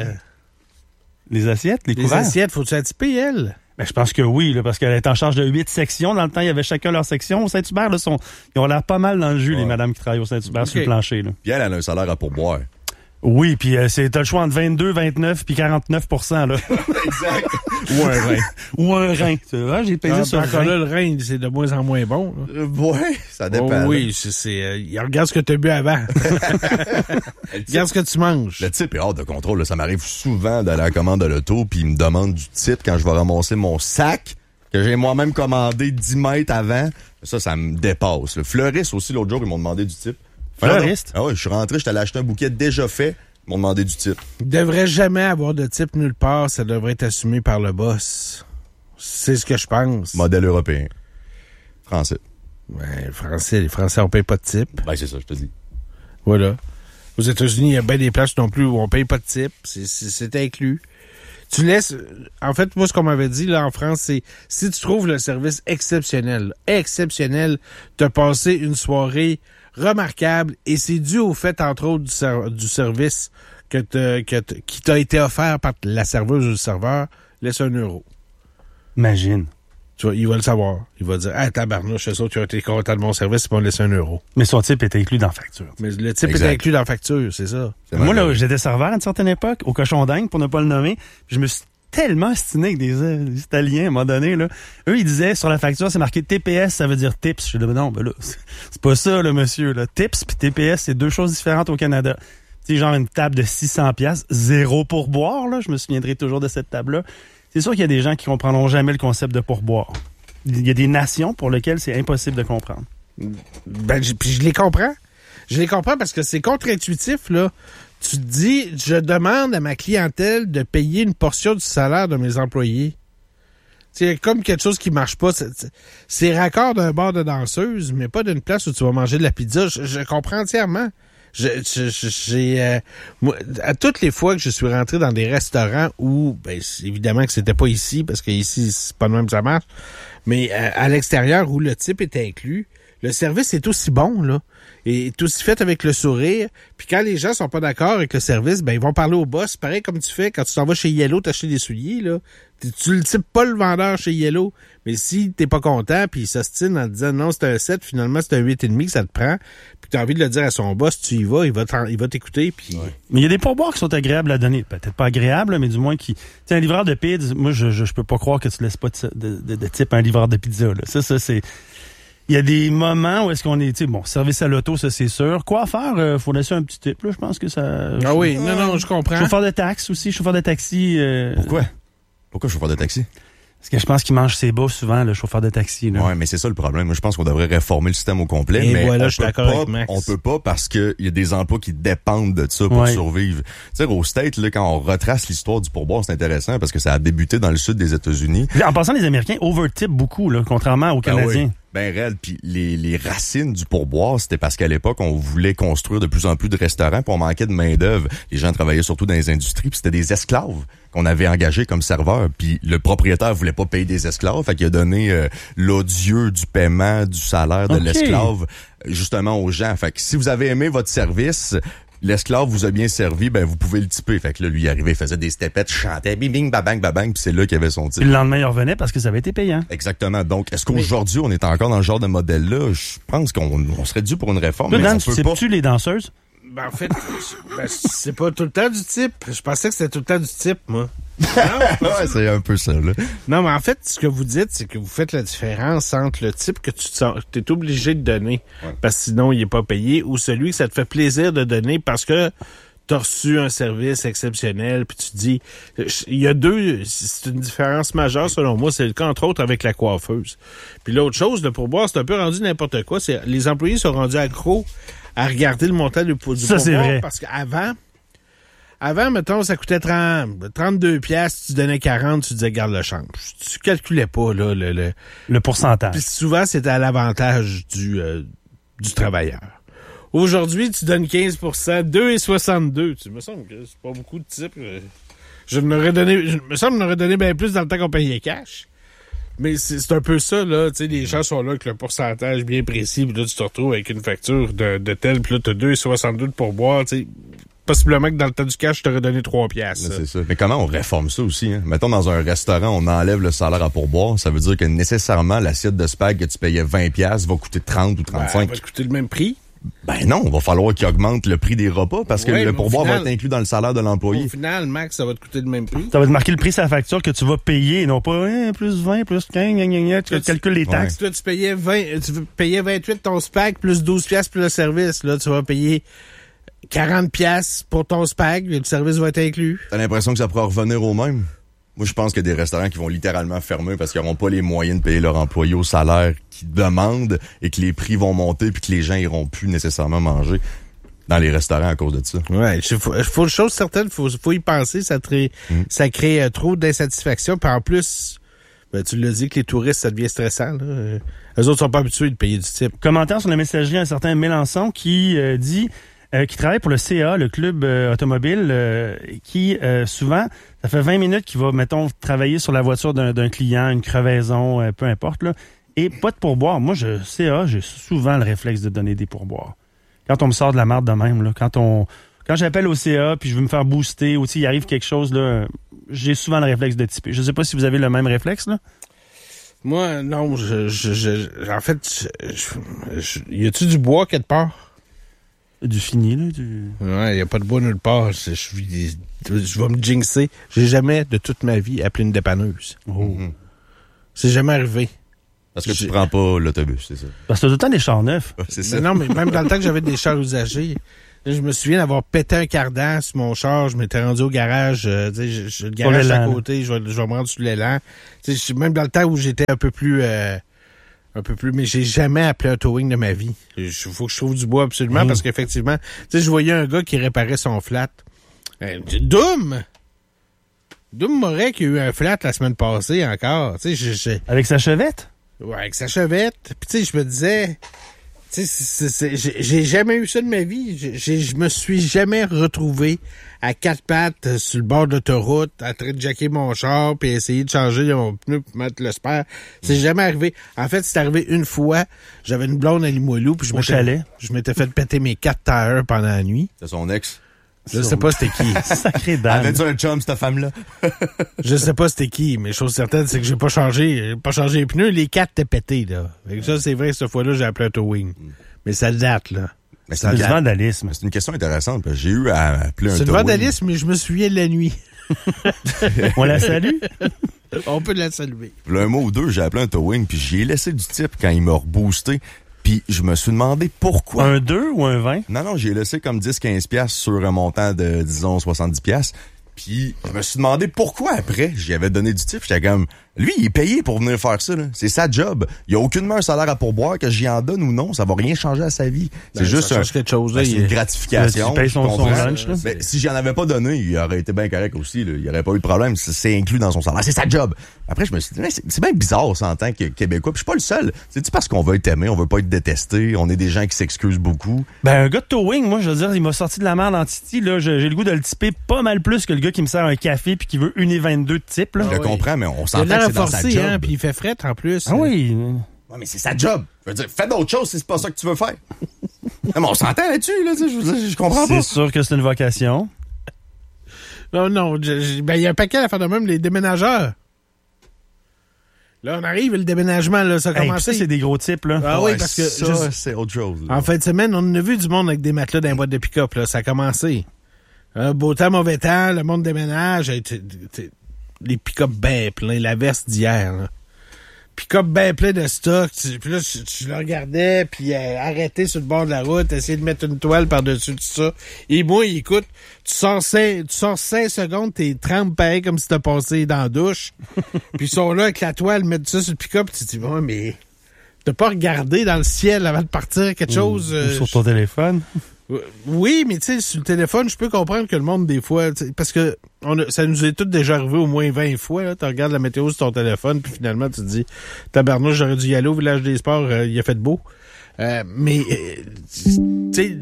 les assiettes, les les couverts. assiettes, faut-tu la typer, elle? Ben, je pense que oui, là, parce qu'elle est en charge de 8 sections. Dans le temps, il y avait chacun leur section. Au Saint-Hubert, là, ils ont l'air pas mal dans le jus, les madames qui travaillent au Saint-Hubert sur le plancher. Là. Puis elle a un salaire à pourboire. Oui, puis t'as le choix entre 22, 29 puis 49%, là. Exact. Ou un rein. Ou un rein. J'ai payé sur le encore rein. là, le rein, c'est de moins en moins bon. Ouais, ça dépend. Oh, oui, regarde ce que tu as bu avant. Regarde ce que tu manges. Le type est hors de contrôle. Là. Ça m'arrive souvent d'aller à la commande de l'auto puis il me demande du type quand je vais ramasser mon sac que j'ai moi-même commandé 10 mètres avant. Ça me dépasse. Le fleuriste aussi, l'autre jour, ils m'ont demandé du type. Fleuriste? Ah ouais, je suis rentré, j'étais allé acheter un bouquet déjà fait. Ils m'ont demandé du type. Il devrait jamais avoir de type nulle part. Ça devrait être assumé par le boss. C'est ce que je pense. Modèle européen. Français. Ouais, les Français, on paye pas de type. Ben, c'est ça, je te dis. Voilà. Aux États-Unis, il y a bien des places non plus où on paye pas de type. C'est inclus. Tu laisses... En fait, moi, ce qu'on m'avait dit, là, en France, c'est si tu trouves le service exceptionnel, t'as passé une soirée remarquable et c'est dû au fait, entre autres, du service qui t'a été offert par la serveuse ou le serveur, laisse 1 euro. Imagine. Tu vois, il va le savoir. Il va dire, ah, tabarnouche, eux autres qui ont été contents de mon service, ils vont me laisser 1 euro. Mais son type était inclus dans la facture. Mais le type Exact. est inclus dans la facture, c'est ça. Moi, là, j'étais serveur à une certaine époque, au Cochon d'Inde, pour ne pas le nommer. Je me suis tellement stiné avec des Italiens, à un moment donné, là. Eux, ils disaient, sur la facture, c'est marqué TPS, ça veut dire tips. Je dis, non, ben là, c'est pas ça, là, monsieur, là. Tips puis TPS, c'est 2 choses différentes au Canada. Tu sais, genre une table de 600$, 0 pourboire, là. Je me souviendrai toujours de cette table-là. C'est sûr qu'il y a des gens qui comprendront jamais le concept de pourboire. Il y a des nations pour lesquelles c'est impossible de comprendre. Ben, puis je les comprends. Je les comprends parce que c'est contre-intuitif, là. Tu te dis, je demande à ma clientèle de payer une portion du salaire de mes employés. C'est comme quelque chose qui marche pas. C'est raccord d'un bar de danseuse, mais pas d'une place où tu vas manger de la pizza. Je comprends entièrement. Moi, à toutes les fois que je suis rentré dans des restaurants où, ben, évidemment que c'était pas ici, parce que ici, c'est pas de même que ça marche, mais à l'extérieur où le type est inclus, le service est aussi bon, là. Et est aussi fait avec le sourire. Puis quand les gens sont pas d'accord avec le service, ben ils vont parler au boss. Pareil comme tu fais quand tu t'en vas chez Yellow t'acheter des souliers, là. Tu le types pas le vendeur chez Yellow. Mais si t'es pas content, puis il s'ostine en te disant non, c'est un 7, finalement c'est un 8,5 que ça te prend, puis t'as envie de le dire à son boss, tu y vas, il va t'écouter, puis... Ouais. Mais il y a des pourboires qui sont agréables à donner. Peut-être pas agréables, mais du moins qui... Tu sais, un livreur de pizza, moi, je peux pas croire que tu laisses pas de type à un livreur de pizza, là. Ça, c'est... Il y a des moments où est-ce qu'on est, tu sais, bon, service à l'auto, ça, c'est sûr. Quoi faire? Faut laisser un petit tip, là. Je pense que ça... Ah oui, non, je comprends. Chauffeur de taxi aussi, chauffeur de taxi... Pourquoi chauffeur de taxi? Parce que je pense qu'il mange ses bas souvent, le chauffeur de taxi, là. Ouais, mais c'est ça le problème. Moi, je pense qu'on devrait réformer le système au complet. Et mais voilà, je suis d'accord avec Max. On peut pas parce qu'il y a des emplois qui dépendent de ça pour survivre. Tu sais, au States, là, quand on retrace l'histoire du pourboire, c'est intéressant parce que ça a débuté dans le sud des États-Unis. En passant, les Américains overtipent beaucoup, là, contrairement aux Canadiens. Oui. Ben réel, puis les racines du pourboire, c'était parce qu'à l'époque, on voulait construire de plus en plus de restaurants, puis on manquait de main-d'œuvre. Les gens travaillaient surtout dans les industries, puis c'était des esclaves qu'on avait engagés comme serveurs, puis le propriétaire voulait pas payer des esclaves, fait qu'il a donné l'odieux du paiement du salaire de l'esclave justement aux gens. Fait que si vous avez aimé votre service, l'esclave vous a bien servi, ben vous pouvez le typer. Fait que là, lui, il arrivait, il faisait des stepettes, chantait, bing, bing, babang, babang, puis c'est là qu'il avait son type. Le lendemain, il revenait parce que ça avait été payant. Exactement. Donc, est-ce qu'aujourd'hui, on est encore dans le genre de modèle-là? Je pense qu'on serait dû pour une réforme. Là, mais Dan, on peut tu pas. sais-tu les danseuses? Ben, en fait, c'est pas tout le temps du type. Je pensais que c'était tout le temps du type, moi. Ouais, c'est un peu ça, là. Non, mais en fait, ce que vous dites, c'est que vous faites la différence entre le type que tu es obligé de donner, parce que sinon, il est pas payé, ou celui que ça te fait plaisir de donner parce que t'as reçu un service exceptionnel, puis tu te dis, il y a c'est une différence majeure selon moi, c'est le cas entre autres avec la coiffeuse. Puis l'autre chose, le pourboire, c'est un peu rendu n'importe quoi, c'est les employés sont rendus accros à regarder le montant du pourboire. Ça, c'est vrai. Parce qu'avant, mettons, ça coûtait 32 piastres, tu donnais 40, tu disais garde le change. Tu calculais pas là le pourcentage. Puis souvent, c'était à l'avantage du travailleur. Aujourd'hui, tu donnes 15%, 2,62. Tu me semble que c'est pas beaucoup de types. Je me semble qu'on aurait donné bien plus dans le temps qu'on payait cash. Mais c'est un peu ça, là. Tu sais, les gens sont là avec le pourcentage bien précis, puis là, tu te retrouves avec une facture de tel, puis là, t'as 2,62 de pourboire, tu sais. Possiblement que dans le temps du cash, je t'aurais donné 3 piastres. C'est ça. Mais comment on réforme ça aussi, hein? Mettons, dans un restaurant, on enlève le salaire à pourboire. Ça veut dire que nécessairement, l'assiette de spag que tu payais 20 piastres va coûter 30 ou 35. Elle va coûter le même prix. Ben non, il va falloir qu'il augmente le prix des repas parce que le pourboire va être inclus dans le salaire de l'employé. Au final, Max, ça va te coûter le même prix. Ça va te marquer le prix sur la facture que tu vas payer, et non pas plus 20, plus 15, tu calcules les taxes. Toi, tu payais 28 ton spag, plus 12 piastres pour le service. Là, tu vas payer 40 piastres pour ton spag, et le service va être inclus. T'as l'impression que ça pourra revenir au même? Moi, je pense qu'il y a des restaurants qui vont littéralement fermer parce qu'ils n'auront pas les moyens de payer leurs employés au salaire qu'ils demandent et que les prix vont monter puis que les gens iront plus nécessairement manger dans les restaurants à cause de ça. Ouais, faut une chose certaine, faut y penser, ça crée trop d'insatisfaction. Puis en plus, ben, tu l'as dit que les touristes, ça devient stressant. Là. Eux autres sont pas habitués de payer du type. Commentaire sur la messagerie, un certain Mélenchon qui dit... qui travaille pour le CA, le club automobile, qui souvent, ça fait 20 minutes qu'il va, mettons, travailler sur la voiture d'un client, une crevaison, peu importe, là, et pas de pourboire. Moi, CA, j'ai souvent le réflexe de donner des pourboires. Quand on me sort de la marde de même, là, quand j'appelle au CA puis je veux me faire booster, ou il arrive quelque chose, là, j'ai souvent le réflexe de typer. Je sais pas si vous avez le même réflexe, là. Moi, non, en fait, y a-tu du bois quelque part? Du fini, là? Ouais, y a pas de bois nulle part. Je vais me jinxer. J'ai jamais, de toute ma vie, appelé une dépanneuse. Oh. C'est jamais arrivé. Parce que tu prends pas l'autobus, c'est ça? Parce que t'as tout le temps des chars neufs. C'est ça. Non, mais même dans le temps que j'avais des chars usagés, je me souviens d'avoir pété un cardan sur mon char. Je m'étais rendu au garage. Le garage à côté. Je vais me rendre sur l'élan. Même dans le temps où j'étais un peu plus... mais j'ai jamais appelé un towing de ma vie. Il faut que je trouve du bois absolument parce qu'effectivement, je voyais un gars qui réparait son flat. Doom Moret qui a eu un flat la semaine passée encore. Avec sa chevette? Ouais, avec sa chevette. Puis je me disais, j'ai jamais eu ça de ma vie. Je me suis jamais retrouvé à quatre pattes sur le bord de l'autoroute, en train de jacker mon char puis essayer de changer mon pneu pour mettre le spare. C'est jamais arrivé. En fait, c'est arrivé une fois. J'avais une blonde à Limoilou puis je m'étais fait péter mes 4 tires pendant la nuit. C'est son ex. Je sais pas c'était qui. Sacré dame. Avait-tu un chum, cette femme-là? Je sais pas c'était qui, mais chose certaine, c'est que j'ai pas changé les pneus. Les 4 étaient pétés, là. Fait que ça, c'est vrai, cette fois-là, j'ai appelé un towing. Mais ça date, là. Mais c'est du vandalisme. C'est une question intéressante. Parce que j'ai eu à appeler un towing. C'est du vandalisme, mais je me souviens de la nuit. On la salue? On peut la saluer. Un mois ou deux, j'ai appelé un towing, puis j'y ai laissé du type quand il m'a reboosté. Puis je me suis demandé pourquoi. Un 2 ou un 20? Non, j'ai laissé comme 10-15$ sur un montant de, disons, 70$. Puis je me suis demandé pourquoi après, j'y avais donné du type. J'étais comme, lui, il est payé pour venir faire ça, là. C'est sa job. Il n'y a aucunement un salaire à pourboire, que j'y en donne ou non. Ça va rien changer à sa vie. C'est juste quelque chose, là, c'est une gratification. Tu payes son lunch, là. Mais si j'en avais pas donné, il aurait été bien correct aussi, là. Il n'y aurait pas eu de problème. C'est inclus dans son salaire. C'est sa job. Après, je me suis dit, mais c'est bien bizarre, ça, en tant que Québécois. Puis je suis pas le seul. C'est-tu parce qu'on veut être aimé, on veut pas être détesté, on est des gens qui s'excusent beaucoup. Ben, un gars de towing, moi, je veux dire, il m'a sorti de la merde en Titi, là. J'ai le goût de le typer pas mal plus que le gars qui me sert un café puis qui veut 1,22 de type, là. Je le comprends, mais on s'entend que c'est dans sa job. Hein, puis il fait fret en plus. Ah oui. Ouais, mais c'est sa job. Je veux dire, fais d'autres choses si c'est pas ça que tu veux faire. Non, mais on s'entend là-dessus, là. Je comprends pas. C'est sûr que c'est une vocation. Non, il y a un paquet à faire de même, les déménageurs. Là, on arrive, le déménagement, là, ça a commencé. Ça, c'est des gros types, là. Ah oui, parce que... Ça, c'est autre chose. Là. En fin de semaine, on a vu du monde avec des matelas dans les boîtes de pick-up, là. Ça a commencé. Beau temps, mauvais temps, le monde déménage. Les pick-up bien pleins, la veste d'hier, là. Pick-up bien plein de stock. Puis là, je le regardais, puis arrêté sur le bord de la route, essayer de mettre une toile par-dessus tout ça. Et moi, écoute, tu sors 5 secondes, t'es trempes pareil comme si t'as passé dans la douche. Puis ils sont là avec la toile, mettent ça sur le pick-up, tu te dis, bon, mais t'as pas regardé dans le ciel avant de partir quelque chose? Ou sur ton téléphone? Oui, mais tu sais, sur le téléphone, je peux comprendre que le monde, des fois, parce que ça nous est tout déjà arrivé au moins 20 fois. Tu regardes la météo sur ton téléphone, puis finalement, tu te dis, tabarnouche, j'aurais dû y aller au village des sports, il a fait beau. Mais, tu sais,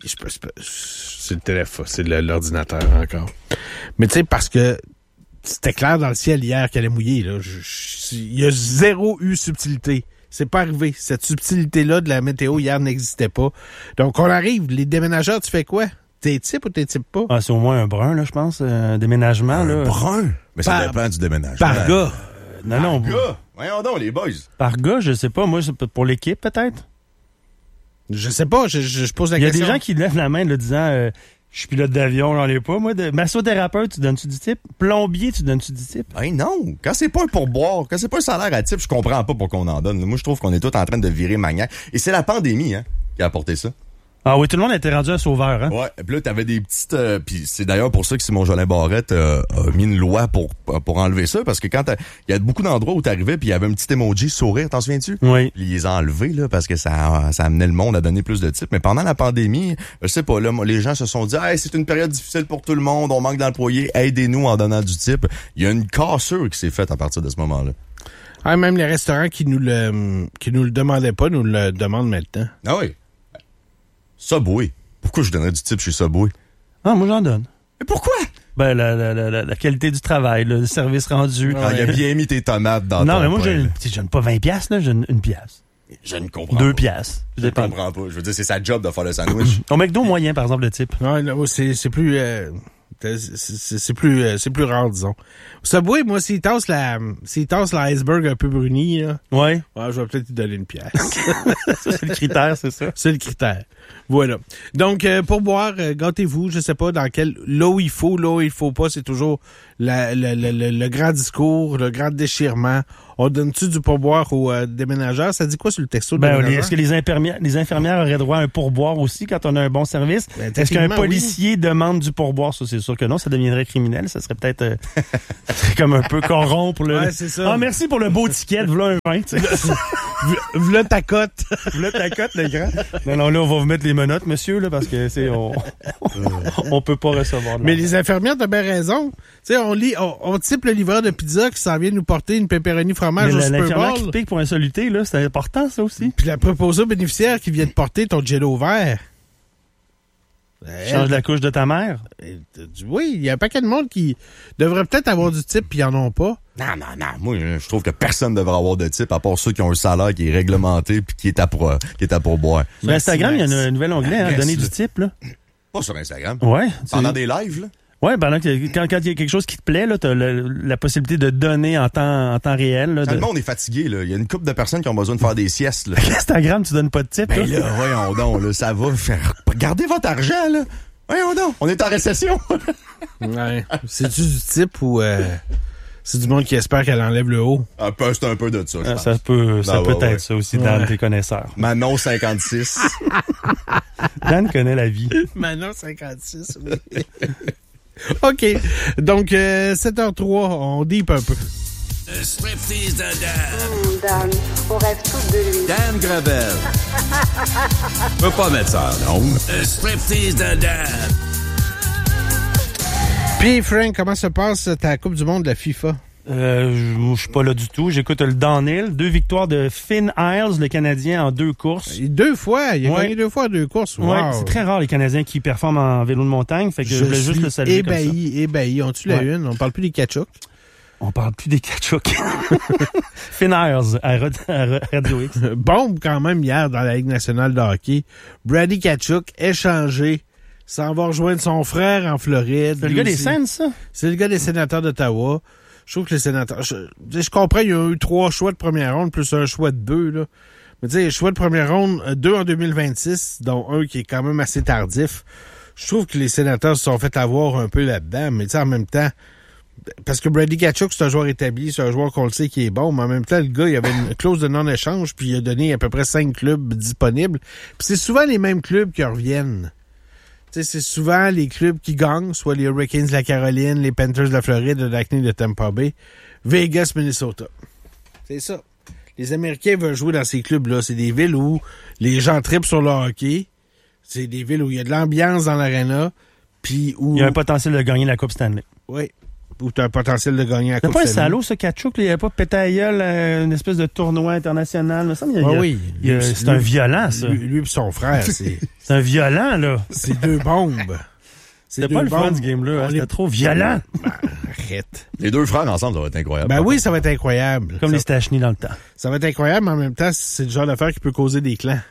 c'est le téléphone, c'est l'ordinateur encore. Mais tu sais, parce que c'était clair dans le ciel hier qu'elle allait mouiller, là. Il y a zéro subtilité. C'est pas arrivé. Cette subtilité-là de la météo hier n'existait pas. Donc, on arrive. Les déménageurs, tu fais quoi? T'es type ou t'es type pas? Ah, c'est au moins un brun, là, je pense. Un déménagement, un là. Brun? Mais ça dépend du déménagement. Par gars. Non. Par gars? Voyons donc, les boys. Par gars, je sais pas. Moi, c'est pour l'équipe, peut-être? Je sais pas. Je pose la question. Il y a des gens qui lèvent la main, là, disant... je suis pilote d'avion, j'en ai pas. Moi, massothérapeute, tu donnes-tu du type? Plombier, tu donnes-tu du type? Ben non. Quand c'est pas un pourboire, quand c'est pas un salaire à type, je comprends pas pourquoi on en donne. Moi, je trouve qu'on est tous en train de virer maniaque. Et c'est la pandémie, hein, qui a apporté ça. Ah oui, tout le monde était rendu un sauveur, hein? Ouais. Puis là, t'avais des petites... puis c'est d'ailleurs pour ça que Simon Jolin Barrette a mis une loi pour enlever ça. Parce que quand il y a beaucoup d'endroits où t'arrivais puis il y avait un petit emoji sourire, t'en souviens-tu? Oui. Puis ils les ont enlevés, là, parce que ça amenait le monde à donner plus de types. Mais pendant la pandémie, je sais pas, là, les gens se sont dit, hey, c'est une période difficile pour tout le monde, on manque d'employés, aidez-nous en donnant du type. Il y a une cassure qui s'est faite à partir de ce moment-là. Ah, même les restaurants qui nous le demandaient pas, nous le demandent maintenant. Ah oui. Subway. Pourquoi je donnerais du type chez Subway? Ah, moi, j'en donne. Mais pourquoi? Ben, la qualité du travail, le service rendu. Ah, il a bien mis tes tomates dans non, ton mais moi, pain, je donne pas 20$, là, je donne 1$. Je ne comprends 2 pas. piastres. Je ne comprends pas. Je veux dire, c'est sa job de faire le sandwich. Au McDo moyen, par exemple, le type. Ouais, là, c'est plus... C'est plus rare, disons. Subway, moi, s'il tasse l'iceberg un peu bruni, là, ouais, je vais peut-être lui donner une pièce. Ça, c'est le critère, c'est ça. C'est le critère. Voilà. Donc, pour boire, gâtez-vous, je sais pas dans quel... Là où il faut pas, c'est toujours le grand discours, le grand déchirement. On donne-tu du pourboire aux déménageurs? Ça dit quoi sur le texto de déménageurs? Est-ce que les infirmières auraient droit à un pourboire aussi quand on a un bon service? Ben, est-ce qu'un policier demande du pourboire? Ça, c'est sûr que non, ça deviendrait criminel. Ça serait peut-être comme un peu corrompre. Ouais, c'est ça. Ah, merci pour le beau ticket. V'là un vin. V'là ta cote. V'là ta cote, le grand. Non, là, on va vous mettre les menottes, monsieur, là, parce que on peut pas recevoir. Mais les infirmières, t'as bien raison. Tu sais, on type le livreur de pizza qui s'en vient nous porter une pepperoni fromage au Super l'infirmière Bowl. qui pique pour insoliter, là, c'est important, ça aussi. Puis la proposée bénéficiaire qui vient de porter ton Jello vert. Change la couche de ta mère. Oui, il y a un paquet de monde qui devrait peut-être avoir du type, puis ils en ont pas. Non. Moi, je trouve que personne devrait avoir de type, à part ceux qui ont un salaire qui est réglementé puis qui est à pourboire. Sur Instagram, il y a un nouvel onglet, donner du type, là. Pas sur Instagram. Ouais. Pendant des lives, là. Ouais, quand il y a quelque chose qui te plaît, là, t'as la possibilité de donner en temps réel. Là, Le monde est fatigué, là. Il y a une couple de personnes qui ont besoin de faire des siestes, là. Instagram, tu donnes pas de type, ben là, voyons donc, là, ça va faire... Gardez votre argent, là. Voyons donc, on est en récession. Ouais. C'est-tu du type ou c'est du monde qui espère qu'elle enlève le haut? C'est un peu de ça, je pense. Ça peut être ça aussi, Dan, tes connaisseurs. Manon 56. Dan connaît la vie. Manon 56, oui. OK. Donc, 7h03, on deep un peu. Le striptease de Dan. Dan, on rêve tous de lui. Dan Gravel. Je peux pas mettre ça, non? Le striptease de Dan. Puis, Frank, comment se passe ta Coupe du monde de la FIFA? Je suis pas là du tout. J'écoute le downhill. 2 victoires de Finn Isles, le Canadien, en 2 courses. 2 fois? Il a gagné 2 fois en 2 courses. Wow. Ouais, c'est très rare, les Canadiens qui performent en vélo de montagne. Fait que je voulais juste le saluer ébahi. On tue la une. On parle plus des Kachuk. On parle plus des Kachuk. Finn Isles à Radio X. Bombe quand même hier dans la Ligue nationale de hockey. Brady Kachuk, échangé, s'en va rejoindre son frère en Floride. C'est le gars des Sens, ça? C'est le gars des sénateurs d'Ottawa. Je trouve que les sénateurs... Je comprends, il y a eu 3 choix de première ronde, plus un choix de 2, là. Mais tu sais, choix de première ronde, 2 en 2026, dont un qui est quand même assez tardif. Je trouve que les sénateurs se sont fait avoir un peu là-dedans, mais tu sais, en même temps... Parce que Brady Kachuk, c'est un joueur établi, c'est un joueur qu'on le sait qui est bon, mais en même temps, le gars, il avait une clause de non-échange, puis il a donné à peu près 5 clubs disponibles. Puis c'est souvent les mêmes clubs qui reviennent. Tu sais, c'est souvent les clubs qui gagnent, soit les Hurricanes de la Caroline, les Panthers de la Floride, le Lightning de Tampa Bay, Vegas, Minnesota. C'est ça. Les Américains veulent jouer dans ces clubs-là. C'est des villes où les gens trippent sur le hockey. C'est des villes où il y a de l'ambiance dans l'aréna, puis où... Il y a un potentiel de gagner la Coupe Stanley. Oui. Où tu as un potentiel de gagner la Coupe Stanley. C'est pas un salaud, ce Kachuk. Il n'y avait pas pété à gueule, une espèce de tournoi international. Me semble, c'est un violent, ça. Lui et son frère, c'est... C'est un violent, là. C'est 2 bombes. C'était pas le fun, ce game-là. C'était trop violent. Ben, arrête. Les 2 frères ensemble, ça va être incroyable. Ben oui, ça va être incroyable. Comme les Stachny dans le temps. Ça va être incroyable, mais en même temps, c'est le genre d'affaire qui peut causer des clans.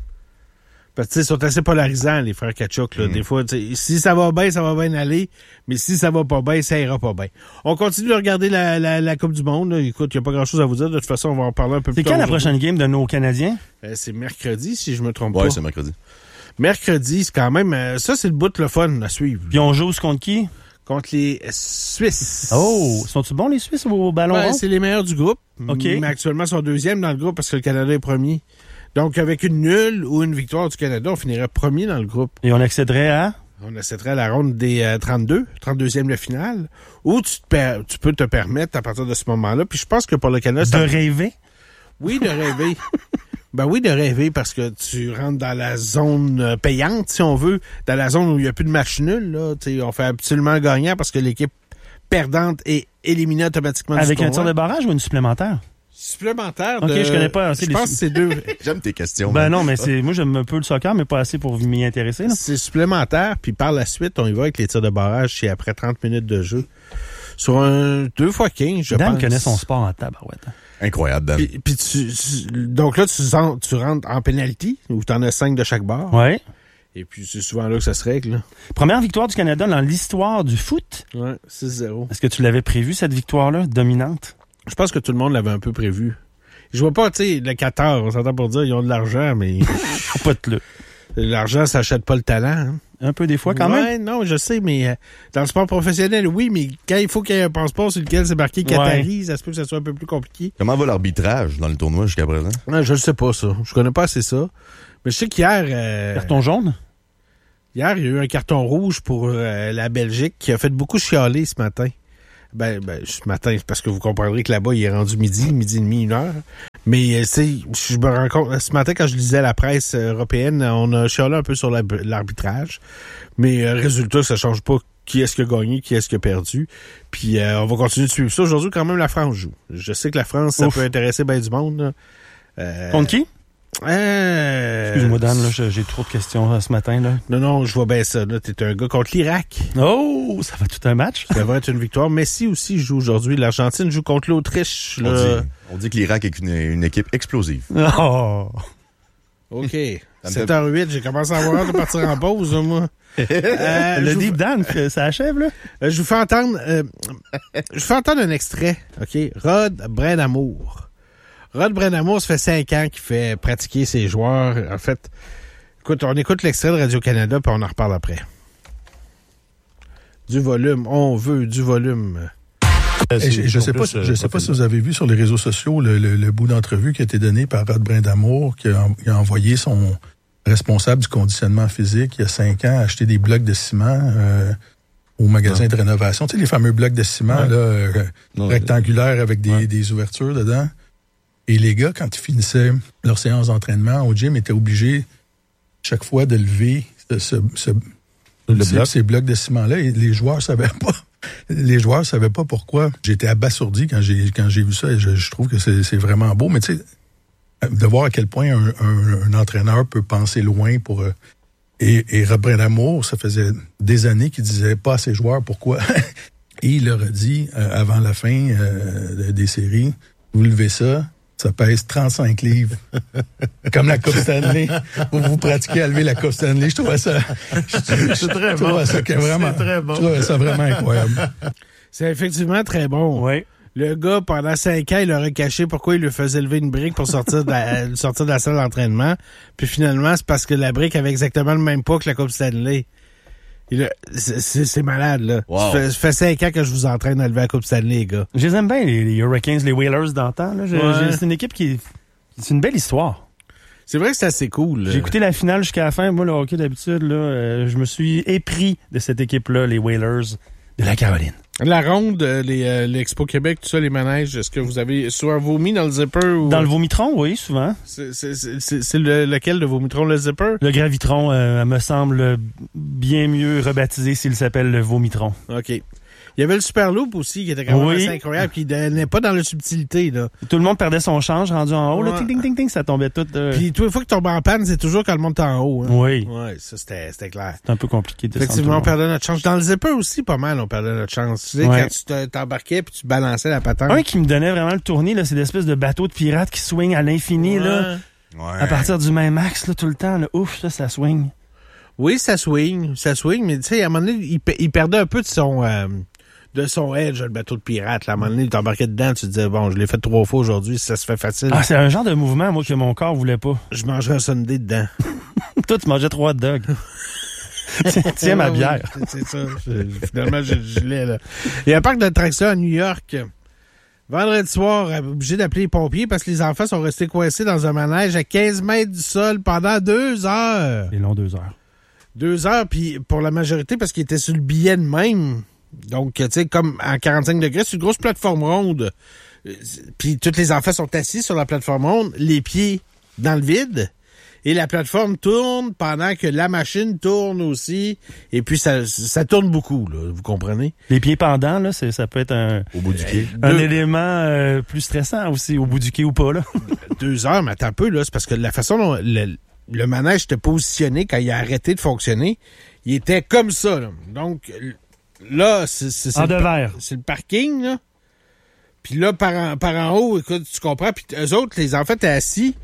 Parce que, tu sais, ils sont assez polarisants, les frères Kachuk, là. Des fois, si ça va bien aller, mais si ça va pas bien, ça ira pas bien. On continue de regarder la Coupe du Monde, là. Écoute, il n'y a pas grand-chose à vous dire. De toute façon, on va en parler un peu plus tard. C'est quand la prochaine game de nos Canadiens? C'est mercredi, si je me trompe pas. Oui, c'est mercredi. Mercredi, c'est quand même... ça, c'est le bout le fun à suivre. Puis on joue contre qui? Contre les Suisses. Oh! Sont-ils bons, les Suisses, au ballon rond? C'est les meilleurs du groupe. OK. Mais actuellement, ils sont 2e dans le groupe parce que le Canada est premier. Donc, avec une nulle ou une victoire du Canada, on finirait premier dans le groupe. Et on accéderait à? On accéderait à la ronde des 32e de finale, où tu peux te permettre à partir de ce moment-là. Puis je pense que pour le Canada... De rêver? Oui, de rêver. Ben oui, de rêver, parce que tu rentres dans la zone payante, si on veut, dans la zone où il n'y a plus de match nul. Là. On fait absolument gagnant parce que l'équipe perdante est éliminée automatiquement du tournoi. Avec un tir de barrage ou une supplémentaire? Supplémentaire. OK, je connais pas assez. Je pense que c'est 2. J'aime tes questions. Ben non, mais moi j'aime un peu le soccer, mais pas assez pour m'y intéresser. Là. C'est supplémentaire, puis par la suite, on y va avec les tirs de barrage, c'est après 30 minutes de jeu. Sur un 2x15, je pense. Dan connaît son sport en tabarouette. Incroyable, Dan. Donc là, tu rentres en pénalty, où tu en as 5 de chaque bord. Ouais. Et puis, c'est souvent là que ça se règle. Là. Première victoire du Canada dans l'histoire du foot. Ouais, 6-0. Est-ce que tu l'avais prévu, cette victoire-là, dominante? Je pense que tout le monde l'avait un peu prévu. Je vois pas, tu sais, le Qatar, on s'entend pour dire, ils ont de l'argent, mais Pas de l'argent, ça achète pas le talent. Hein. Un peu des fois, quand même. Ouais, non, je sais, mais dans le sport professionnel, oui, mais quand il faut qu'il y ait un passeport sur lequel c'est marqué Qatari, ça se peut que ça soit un peu plus compliqué. Comment va l'arbitrage dans le tournoi jusqu'à présent? Ouais, je le sais pas, ça. Je connais pas assez ça. Mais je sais qu'hier... Carton jaune? Hier, il y a eu un carton rouge pour la Belgique qui a fait beaucoup chialer ce matin. Ben, ce matin, parce que vous comprendrez que là-bas, il est rendu midi et demi, 1h. Mais, je me rends compte, ce matin, quand je lisais la presse européenne, on a chialé un peu sur l'arbitrage. Mais, résultat, ça change pas qui est-ce qui a gagné, qui est-ce qui a perdu. Puis, on va continuer de suivre ça. Aujourd'hui, quand même, la France joue. Je sais que la France, ça peut intéresser bien du monde. Contre qui? Excuse-moi, Dan, là, j'ai trop de questions ce matin. Là. Non, je vois bien ça. T'es un gars contre l'Irak. Oh, ça va tout un match. Ça va être une victoire. Messi aussi joue aujourd'hui. L'Argentine joue contre l'Autriche. On dit que l'Irak est une équipe explosive. Oh. OK. 7h08, j'ai commencé à avoir hâte de partir en pause, moi. Le Deep Dan, ça achève, là? Je vous fais entendre un extrait. OK? Rod Brennamour. Rod Brennamour, ça fait 5 ans qu'il fait pratiquer ses joueurs. En fait, écoute, on écoute l'extrait de Radio-Canada, puis on en reparle après. Du volume. On veut du volume. Je sais pas si vous avez vu sur les réseaux sociaux le bout d'entrevue qui a été donné par Rod Brennamour, qui a envoyé son responsable du conditionnement physique il y a 5 ans acheter des blocs de ciment au magasin de rénovation. Tu sais, les fameux blocs de ciment rectangulaires avec des ouvertures dedans. Et les gars, quand ils finissaient leur séance d'entraînement au gym, étaient obligés chaque fois de lever ces blocs de ciment-là. Et les joueurs savaient pas. Les joueurs savaient pas pourquoi. J'étais abasourdi quand j'ai vu ça. Et je trouve que c'est vraiment beau. Mais tu sais, de voir à quel point un entraîneur peut penser loin pour... Et Rod Brennamour, ça faisait des années qu'il disait pas à ses joueurs pourquoi. Et il leur a dit, avant la fin des séries, vous levez ça pèse 35 livres. Comme la Coupe Stanley. Vous pratiquez à lever la Coupe Stanley. Je trouvais ça... C'est très bon. C'est très bon. Je trouvais ça vraiment incroyable. C'est effectivement très bon. Oui. Le gars, pendant 5 ans, il aurait caché pourquoi il lui faisait lever une brique pour sortir de la salle d'entraînement. Puis finalement, c'est parce que la brique avait exactement le même poids que la Coupe Stanley. C'est malade, là. Wow. Ça fait 5 ans que je vous entraîne à lever la Coupe Stanley, les gars. Je les aime bien, les Hurricanes, les Whalers d'antan. C'est une équipe c'est une belle histoire. C'est vrai que c'est assez cool. J'ai écouté la finale jusqu'à la fin. Moi, le hockey, d'habitude, là, je me suis épris de cette équipe-là, les Whalers de la Caroline. La ronde, l'Expo Québec, tout ça, les manèges, est-ce que vous avez souvent vomi dans le zipper? Ou... Dans le vomitron, oui, souvent. C'est lequel, le vomitron, le zipper? Le gravitron me semble bien mieux rebaptisé s'il s'appelle le vomitron. OK. Il y avait le Superloop aussi, qui était quand même assez incroyable, qui n'est pas dans la subtilité, là. Tout le monde perdait son change rendu en haut, là, ting, ting, ting, ting, ça tombait tout. Puis, toutes les fois que tu tombes en panne, c'est toujours quand le monde est en haut. Hein. Oui. Ouais, ça, c'était clair. C'est un peu compliqué de Effectivement, on perdait notre chance. Dans le zipper aussi, pas mal, on perdait notre chance. Tu sais, quand tu t'embarquais puis tu balançais la patente. Un qui me donnait vraiment le tournis, là, c'est l'espèce de bateau de pirate qui swing à l'infini, là. Ouais. À partir du même axe, là, tout le temps, là. Ouf, ça swing. Oui, ça swing, mais tu sais, à un moment donné, il perdait un peu de son edge, le bateau de pirate. Là. À un moment donné, il t'embarquait dedans, tu te disais, bon, je l'ai fait 3 fois aujourd'hui, ça se fait facile. Ah, c'est un genre de mouvement, moi, que mon corps voulait pas. Je mangerais un sundae dedans. Toi, tu mangeais 3 hot dogs. Tiens ma bière. C'est ça. Finalement, je l'ai, là. Il y a un parc d'attractions à New York. Vendredi soir, obligé d'appeler les pompiers parce que les enfants sont restés coincés dans un manège à 15 mètres du sol pendant 2 heures. C'est long, 2 heures. 2 heures, puis pour la majorité, parce qu'ils étaient sur le billet de même. Donc, tu sais, comme à 45 degrés, c'est une grosse plateforme ronde. Puis tous les enfants sont assis sur la plateforme ronde, les pieds dans le vide. Et la plateforme tourne pendant que la machine tourne aussi. Et puis, ça tourne beaucoup, là, vous comprenez? Les pieds pendants, là, ça peut être au bout du quai. Un élément plus stressant aussi, au bout du quai ou pas, là. 2 heures, mais attends un peu, là, c'est parce que la façon dont le manège était positionné quand il a arrêté de fonctionner, il était comme ça, là. Donc, là, c'est le parking, là. Puis là, par en haut, écoute, tu comprends, puis eux autres, les enfants étaient assis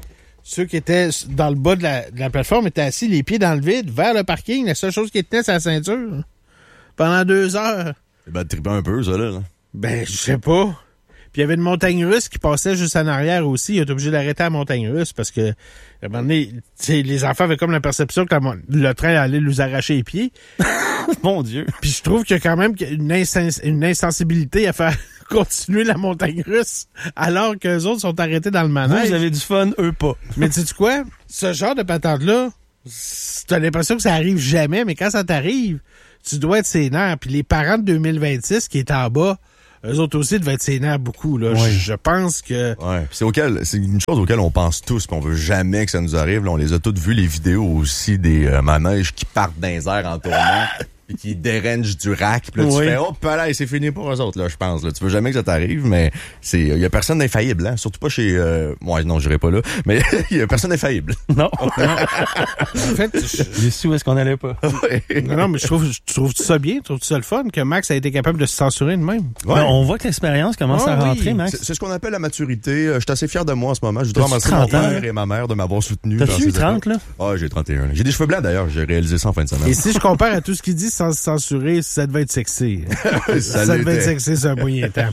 Ceux qui étaient dans le bas de la plateforme étaient assis, les pieds dans le vide, vers le parking. La seule chose qui tenait, c'est la ceinture. Pendant 2 heures. C'est de triper un peu, ça, là. Ben, je sais pas. Puis il y avait une montagne russe qui passait juste en arrière aussi. Il était obligé d'arrêter la montagne russe parce que, à un moment donné, les enfants avaient comme la perception que le train allait nous arracher les pieds. Mon Dieu. Puis je trouve qu'il y a quand même une insensibilité à faire continuer la montagne russe alors qu'eux autres sont arrêtés dans le manège. Vous avez du fun, eux pas. Mais sais-tu quoi? Ce genre de patente-là, t'as l'impression que ça arrive jamais, mais quand ça t'arrive, tu dois être sénère. Puis les parents de 2026 qui étaient en bas, eux autres aussi devaient être sénères beaucoup. Là. Oui. Je pense que... Ouais. C'est une chose auquel on pense tous, puis on veut jamais que ça nous arrive. Là, on les a toutes vues, les vidéos aussi des manèges qui partent dans les airs en tournant. Puis qui dérangent du rack. Puis là, tu fais, hop là, c'est fini pour eux autres, là, je pense. Là. Tu veux jamais que ça t'arrive, mais il y a personne d'infaillible, hein. Surtout pas chez, non, j'irai pas là. Mais il y a personne d'infaillible. Non. En fait, Les sous, est-ce qu'on allait pas? non, mais je trouve ça bien, je trouve ça le fun que Max a été capable de se censurer de même. Ouais. Ben, on voit que l'expérience commence à rentrer, Max. C'est ce qu'on appelle la maturité. Je suis assez fier de moi en ce moment. Je voudrais T'as-tu remercier mon 30 ans, père et ma mère de m'avoir soutenu. T'as-tu eu 30, là? Ah, j'ai 31. J'ai des cheveux blancs, d'ailleurs. J'ai réalisé ça en fin de semaine. Et si je compare à tout ce qu'il dit sans se censurer, ça devait être sexy. ça devait être sexy, c'est un moyen temps.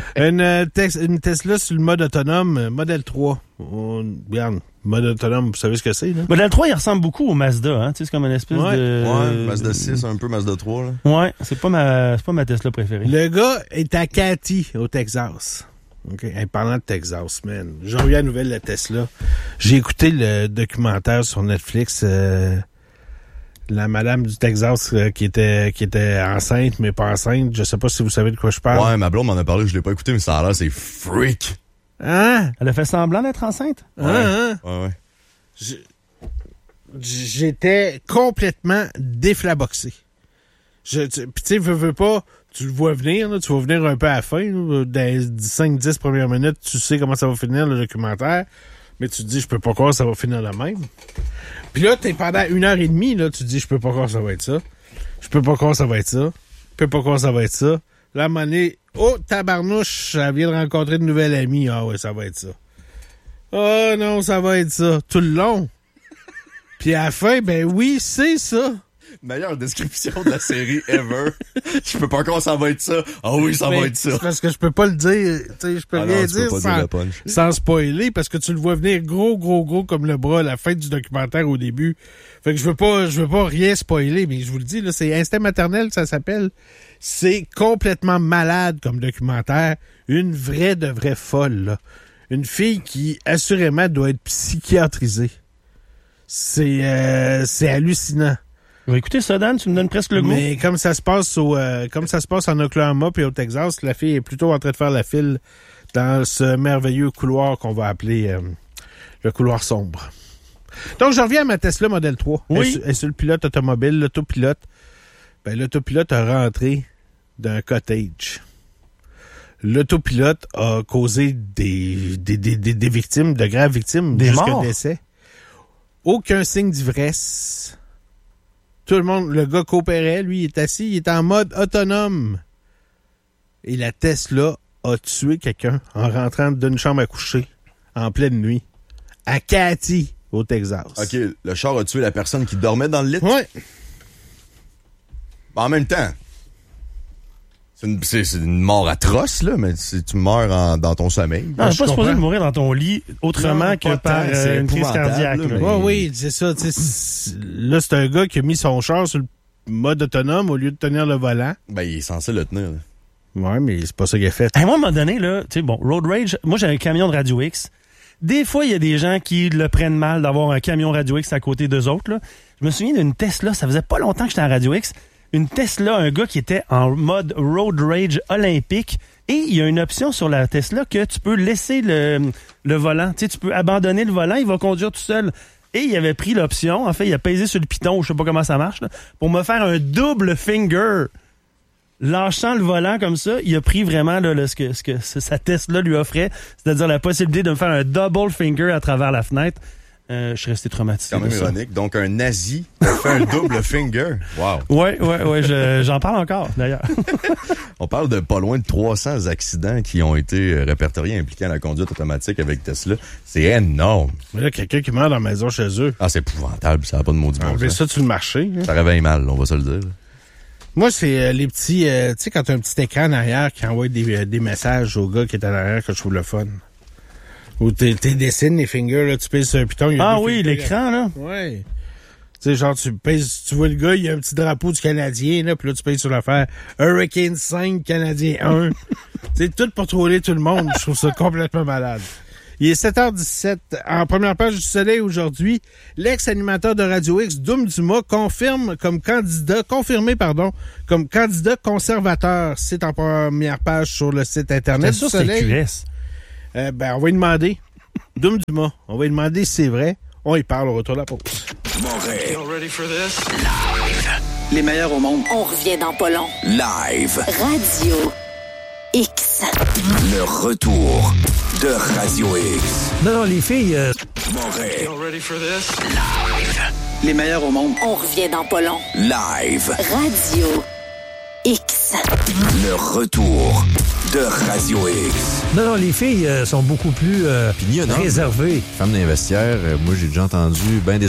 Une Tesla sur le mode autonome, Model 3. Regarde, mode autonome, vous savez ce que c'est, là? Model 3, il ressemble beaucoup au Mazda, hein. Tu sais, c'est comme une espèce de... Ouais, Mazda 6, un peu Mazda 3, là. Ouais, c'est pas ma Tesla préférée. Le gars est à Katy, au Texas. OK. Hey, parlant de Texas, man. J'ai revu la nouvelle de Tesla. J'ai écouté le documentaire sur Netflix, la madame du Texas qui était enceinte, mais pas enceinte. Je sais pas si vous savez de quoi je parle. Ouais, ma blonde m'en a parlé, je l'ai pas écouté, mais ça a l'air, c'est freak. Hein? Elle a fait semblant d'être enceinte? Ouais. Ouais. J'étais complètement déflaboxé. Puis tu sais, veux pas, tu le vois venir, là, tu vas venir un peu à la fin, là, dans les 5-10 premières minutes, tu sais comment ça va finir le documentaire, mais tu te dis, je peux pas croire que ça va finir de même. Puis là, t'es pendant 1h30, là, tu te dis, je peux pas croire que ça va être ça. Je peux pas croire que ça va être ça. Je peux pas croire que ça va être ça. Là, à un moment donné, oh, tabarnouche, elle vient de rencontrer une nouvelle amie. Ah ouais, ça va être ça. Oh non, ça va être ça. Tout le long. Puis à la fin, ben oui, c'est ça. Meilleure description de la série ever. Je peux pas croire que ça va être ça. Ah oui, ça va être ça. C'est parce que je peux pas le dire. Tu sais, je peux rien dire sans spoiler parce que tu le vois venir gros comme le bras à la fin du documentaire au début. Fait que je veux pas rien spoiler, mais je vous le dis, là, c'est Instinct maternel que ça s'appelle. C'est complètement malade comme documentaire. Une vraie de vraie folle, là. Une fille qui, assurément, doit être psychiatrisée. C'est hallucinant. Je vais écouter ça, Dan, tu me donnes presque le goût. Mais comme ça se passe en Oklahoma puis au Texas, la fille est plutôt en train de faire la file dans ce merveilleux couloir qu'on va appeler le couloir sombre. Donc, je reviens à ma Tesla Model 3. Oui. Elle est sur le pilote automobile, l'autopilote. Ben, l'autopilote a rentré d'un cottage. L'autopilote a causé des victimes, de graves victimes, jusqu'à décès. Aucun signe d'ivresse. Tout le monde, le gars coopérait, lui, il est assis, il est en mode autonome. Et la Tesla a tué quelqu'un en rentrant d'une chambre à coucher en pleine nuit. À Katy, au Texas. OK, le char a tué la personne qui dormait dans le lit? Ouais. En même temps, c'est une mort atroce, là, mais tu meurs dans ton sommeil. Non, je suis pas supposé de mourir dans ton lit autrement que par c'est une crise cardiaque. mais... Oui, c'est ça. Là, c'est un gars qui a mis son char sur le mode autonome au lieu de tenir le volant. Ben, il est censé le tenir. Là. Ouais, mais c'est pas ça qu'il a fait. Moi, à un moment donné, là, tu sais, bon, Road Rage, moi, j'ai un camion de Radio X. Des fois, il y a des gens qui le prennent mal d'avoir un camion Radio X à côté d'eux autres, là. Je me souviens d'une Tesla, ça faisait pas longtemps que j'étais en Radio X. Une Tesla, un gars qui était en mode Road Rage olympique. Et il y a une option sur la Tesla que tu peux laisser le volant. Tu sais, tu peux abandonner le volant, il va conduire tout seul. Et il avait pris l'option, en fait, il a pesé sur le piton, je sais pas comment ça marche, là, pour me faire un double finger. Lâchant le volant comme ça, il a pris vraiment là, ce que sa Tesla lui offrait, c'est-à-dire la possibilité de me faire un double finger à travers la fenêtre. Je suis resté traumatisé. C'est quand même de ça. ironique. Donc, un nazi a fait un double finger. Wow. Ouais, j'en parle encore, d'ailleurs. On parle de pas loin de 300 accidents qui ont été répertoriés impliquant la conduite automatique avec Tesla. C'est énorme. Mais là, quelqu'un qui meurt dans la maison chez eux. Ah, c'est épouvantable. Ça n'a pas de maudit bon Enlever sens. ça sur le marché. Hein. Ça réveille mal, on va se le dire. Moi, c'est les petits... tu sais, quand t'as un petit écran en arrière qui envoie des messages au gars qui est en arrière que je trouve le fun. Ou t'es dessines les fingers, là, tu pèses sur un piton. Il y a Ah deux oui, fingers, l'écran, là. Ouais. Tu sais, genre, tu vois le gars, il y a un petit drapeau du Canadien, là, puis là, tu pèses sur l'affaire Hurricane 5, Canadien 1. C'est tout pour troller tout le monde. Je trouve ça complètement malade. Il est 7h17. En première page du Soleil aujourd'hui, l'ex-animateur de Radio X, Doom Dumas, confirmé comme candidat conservateur. C'est en première page sur le site Internet C'est du sûr, c'est Soleil. QS. On va lui demander. Doom Dumas, on va lui demander si c'est vrai. On y parle, on retourne la pause. Les meilleurs au monde. On revient dans pas long. Live. Radio X. Le retour de Radio X. Non, les filles... Les meilleurs au monde. On revient dans pas long. Live. Radio X. Le retour de Radio X. Non, les filles sont beaucoup plus Puis ni un homme. réservées. Femme d'investiaire, moi j'ai déjà entendu ben des